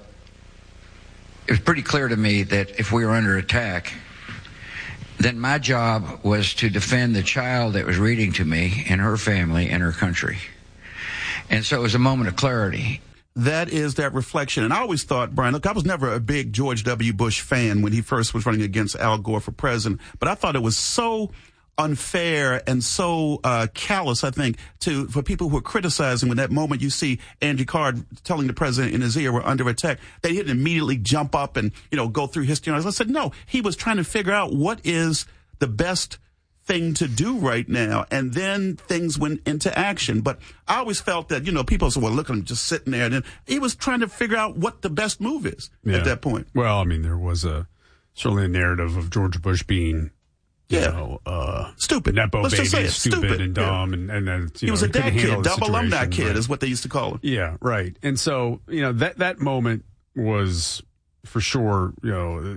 [SPEAKER 20] it was pretty clear to me that if we were under attack, then my job was to defend the child that was reading to me and her family and her country. And so it was a moment of clarity.
[SPEAKER 1] that is that reflection. And I always thought, Brian, look, I was never a big George W. Bush fan when he first was running against Al Gore for president, but I thought it was so unfair and so uh callous, I think, to for people who are criticizing when that moment you see Angie Card telling the president in his ear we're under attack, they didn't immediately jump up and, you know, go through history. I said, no, he was trying to figure out what is the best thing to do right now, and then things went into action. But I always felt that, you know, people said, well, look at him just sitting there, and then he was trying to figure out what the best move is yeah. at that point.
[SPEAKER 3] Well, I mean, there was a certainly a narrative of George Bush being, you
[SPEAKER 1] yeah.
[SPEAKER 3] know, uh,
[SPEAKER 1] stupid,
[SPEAKER 3] nepo
[SPEAKER 1] Let's
[SPEAKER 3] baby,
[SPEAKER 1] just say
[SPEAKER 3] stupid,
[SPEAKER 1] stupid
[SPEAKER 3] and dumb,
[SPEAKER 1] yeah.
[SPEAKER 3] and and then
[SPEAKER 1] he
[SPEAKER 3] know,
[SPEAKER 1] was a dad kid, double alumni kid,
[SPEAKER 3] right.
[SPEAKER 1] is what they used to call him.
[SPEAKER 3] Yeah, right. And so, you know, that that moment was for sure, you know,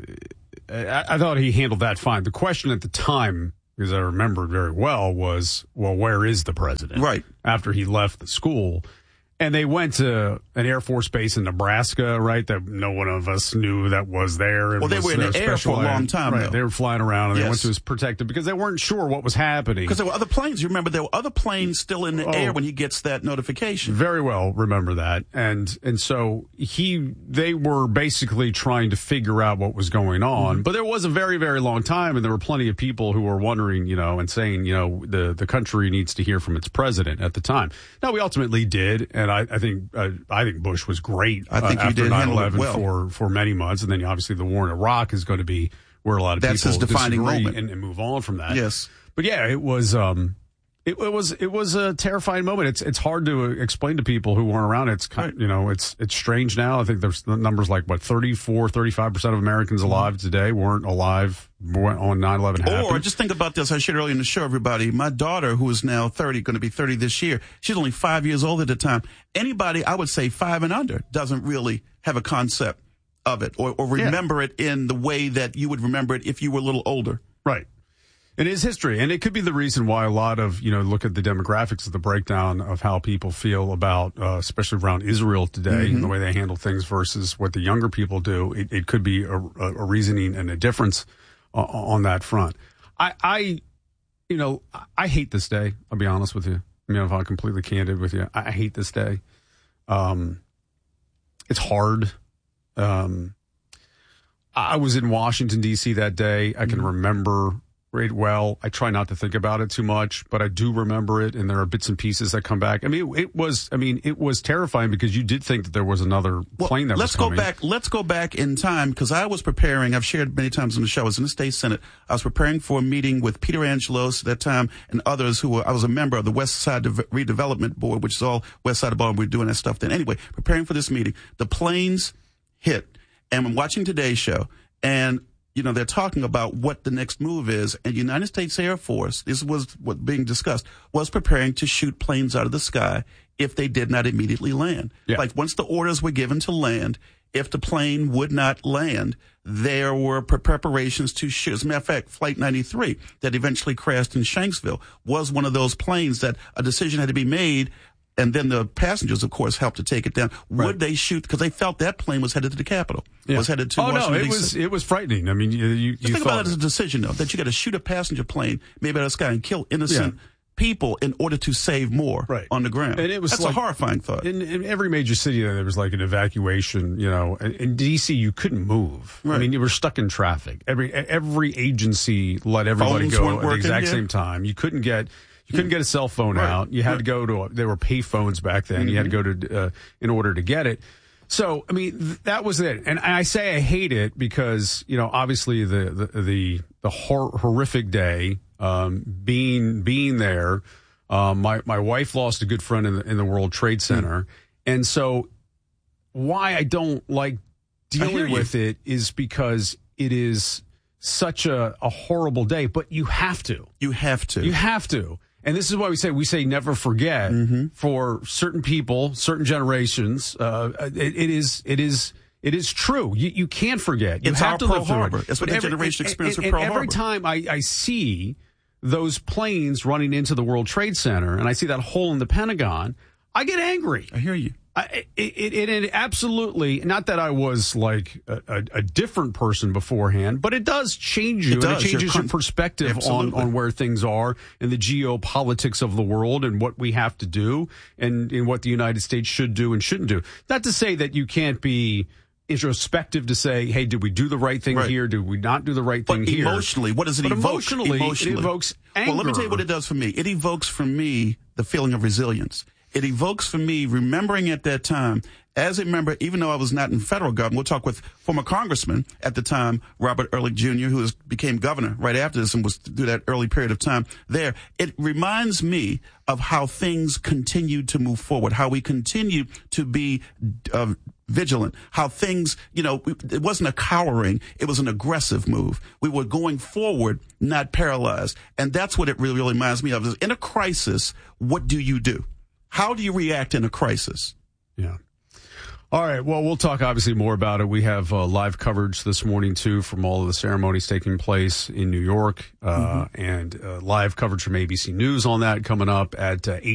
[SPEAKER 3] I, I thought he handled that fine. The question at the time, because I remembered very well, was, well, where is the president?
[SPEAKER 1] Right.
[SPEAKER 3] After he left the school. And they went to an Air Force base in Nebraska, right, that no one of us knew that was there.
[SPEAKER 1] Well, they were in the air for a long time,
[SPEAKER 3] right,
[SPEAKER 1] though.
[SPEAKER 3] They were flying around, and
[SPEAKER 1] yes.
[SPEAKER 3] they went to his protective because they weren't sure what was happening.
[SPEAKER 1] Because there were other planes. You remember there were other planes still in the
[SPEAKER 3] oh,
[SPEAKER 1] air when he gets that notification.
[SPEAKER 3] Very well remember that. And and so he, they were basically trying to figure out what was going on. Mm-hmm. But there was a very, very long time, and there were plenty of people who were wondering, you know, and saying, you know, the, the country needs to hear from its president at the time. Now, we ultimately did, and I, I think... Uh, I think Bush was great
[SPEAKER 1] I think
[SPEAKER 3] uh,
[SPEAKER 1] he
[SPEAKER 3] after
[SPEAKER 1] nine
[SPEAKER 3] eleven
[SPEAKER 1] well.
[SPEAKER 3] for, for many months. And then obviously the war in Iraq is going to be where a lot of
[SPEAKER 1] That's
[SPEAKER 3] people
[SPEAKER 1] his defining
[SPEAKER 3] disagree
[SPEAKER 1] moment.
[SPEAKER 3] And, and move on from that.
[SPEAKER 1] Yes.
[SPEAKER 3] But yeah, it was um, it, it was it was a terrifying moment. It's it's hard to explain to people who weren't around. It's kind of, you know, it's it's strange now. I think there's the numbers like what thirty-four, thirty-five percent of Americans alive today weren't alive on nine eleven happened.
[SPEAKER 1] Or just think about this. I shared earlier in the show, everybody. My daughter, who is now thirty, going to be thirty this year, she's only five years old at the time. Anybody, I would say five and under, doesn't really have a concept of it or, or remember yeah. it in the way that you would remember it if you were a little older.
[SPEAKER 3] Right. It is history, and it could be the reason why a lot of, you know, look at the demographics of the breakdown of how people feel about, uh, especially around Israel today, mm-hmm. and the way they handle things versus what the younger people do. It, it could be a, a reasoning and a difference uh, on that front. I, I, you know, I hate this day. I'll be honest with you. I mean, if I'm completely candid with you, I hate this day. Um, it's hard. Um, I was in Washington, D C that day. I can mm-hmm. remember right well. I try not to think about it too much, but I do remember it, and there are bits and pieces that come back. I mean, it, it was. I mean, it was terrifying because you did think that there was another
[SPEAKER 1] well,
[SPEAKER 3] plane that
[SPEAKER 1] let's
[SPEAKER 3] was coming.
[SPEAKER 1] Let's go back. Let's go back in time because I was preparing. I've shared many times on the show. I was in the state Senate. I was preparing for a meeting with Peter Angelos at that time and others who were. I was a member of the West Side Redevelopment Board, which is all West Side of Baltimore. We were doing that stuff then. Anyway, preparing for this meeting, the planes hit, and I'm watching today's show, and you know, they're talking about what the next move is, and the United States Air Force, this was what being discussed, was preparing to shoot planes out of the sky if they did not immediately land. Yeah. Like once the orders were given to land, if the plane would not land, there were pre- preparations to shoot. As a matter of fact, Flight ninety-three that eventually crashed in Shanksville was one of those planes that a decision had to be made. And then the passengers, of course, helped to take it down. Would right. they shoot? Because they felt that plane was headed to the Capitol. Yeah. Was headed to
[SPEAKER 3] oh,
[SPEAKER 1] Washington,
[SPEAKER 3] no, it
[SPEAKER 1] D C.
[SPEAKER 3] was it was frightening. I mean, you, you,
[SPEAKER 1] Just
[SPEAKER 3] you
[SPEAKER 1] think about it as a decision, though, that you got to shoot a passenger plane, maybe out of the sky, and kill innocent yeah. people in order to save more
[SPEAKER 3] right.
[SPEAKER 1] on the ground.
[SPEAKER 3] And it was
[SPEAKER 1] That's
[SPEAKER 3] like,
[SPEAKER 1] a horrifying thought.
[SPEAKER 3] In, in every major city, there was like an evacuation. You know, in, in D C, you couldn't move. Right. I mean, you were stuck in traffic. Every every agency let everybody
[SPEAKER 1] Phones
[SPEAKER 3] go at the
[SPEAKER 1] working,
[SPEAKER 3] exact
[SPEAKER 1] yeah.
[SPEAKER 3] same time. You couldn't get. You couldn't get a cell phone right. out. You had right. to go to, a, there were pay phones back then. Mm-hmm. You had to go to, uh, in order to get it. So, I mean, th- that was it. And I say I hate it because, you know, obviously the, the, the, the hor- horrific day, um, being, being there, um, my, my wife lost a good friend in the, in the World Trade Center. Mm-hmm. And so why I don't like dealing with it is because it is such a, a horrible day, but you have to.
[SPEAKER 1] You have to.
[SPEAKER 3] You have to. And this is why we say, we say never forget mm-hmm. for certain people, certain generations. Uh, it, it is, it is, it is true. You, you can't forget. You
[SPEAKER 1] it's
[SPEAKER 3] have
[SPEAKER 1] our
[SPEAKER 3] to
[SPEAKER 1] Pearl
[SPEAKER 3] live through
[SPEAKER 1] Harbor.
[SPEAKER 3] it.
[SPEAKER 1] It's what the generation experienced
[SPEAKER 3] with
[SPEAKER 1] Pearl
[SPEAKER 3] Harbor. Every time I, I see those planes running into the World Trade Center and I see that hole in the Pentagon, I get angry.
[SPEAKER 1] I hear you.
[SPEAKER 3] I, it, it, it absolutely, not that I was like a, a, a different person beforehand, but it does change you.
[SPEAKER 1] It does.
[SPEAKER 3] And it changes
[SPEAKER 1] Your
[SPEAKER 3] your perspective on,
[SPEAKER 1] Absolutely.
[SPEAKER 3] on where things are in the geopolitics of the world and what we have to do and, and what the United States should do and shouldn't do. Not to say that you can't be introspective to say, hey, did we do the right thing
[SPEAKER 1] Right.
[SPEAKER 3] here? Did we not do the right thing
[SPEAKER 1] But
[SPEAKER 3] here?
[SPEAKER 1] emotionally, what does it
[SPEAKER 3] But
[SPEAKER 1] evoke?
[SPEAKER 3] emotionally, it evokes anger.
[SPEAKER 1] Well, let me tell you what it does for me. It evokes for me the feeling of resilience. It evokes for me remembering at that time, as a member, even though I was not in federal government, we'll talk with former congressman at the time, Robert Ehrlich Junior, who was, became governor right after this and was through that early period of time there. It reminds me of how things continued to move forward, how we continue to be uh, vigilant, how things, you know, it wasn't a cowering, it was an aggressive move. We were going forward, not paralyzed. And that's what it really, really reminds me of. Is in a crisis, what do you do? How do you react in a crisis?
[SPEAKER 3] Yeah. All right. Well, we'll talk obviously more about it. We have uh, live coverage this morning, too, from all of the ceremonies taking place in New York, uh, mm-hmm. and uh, live coverage from A B C News on that coming up at uh, eight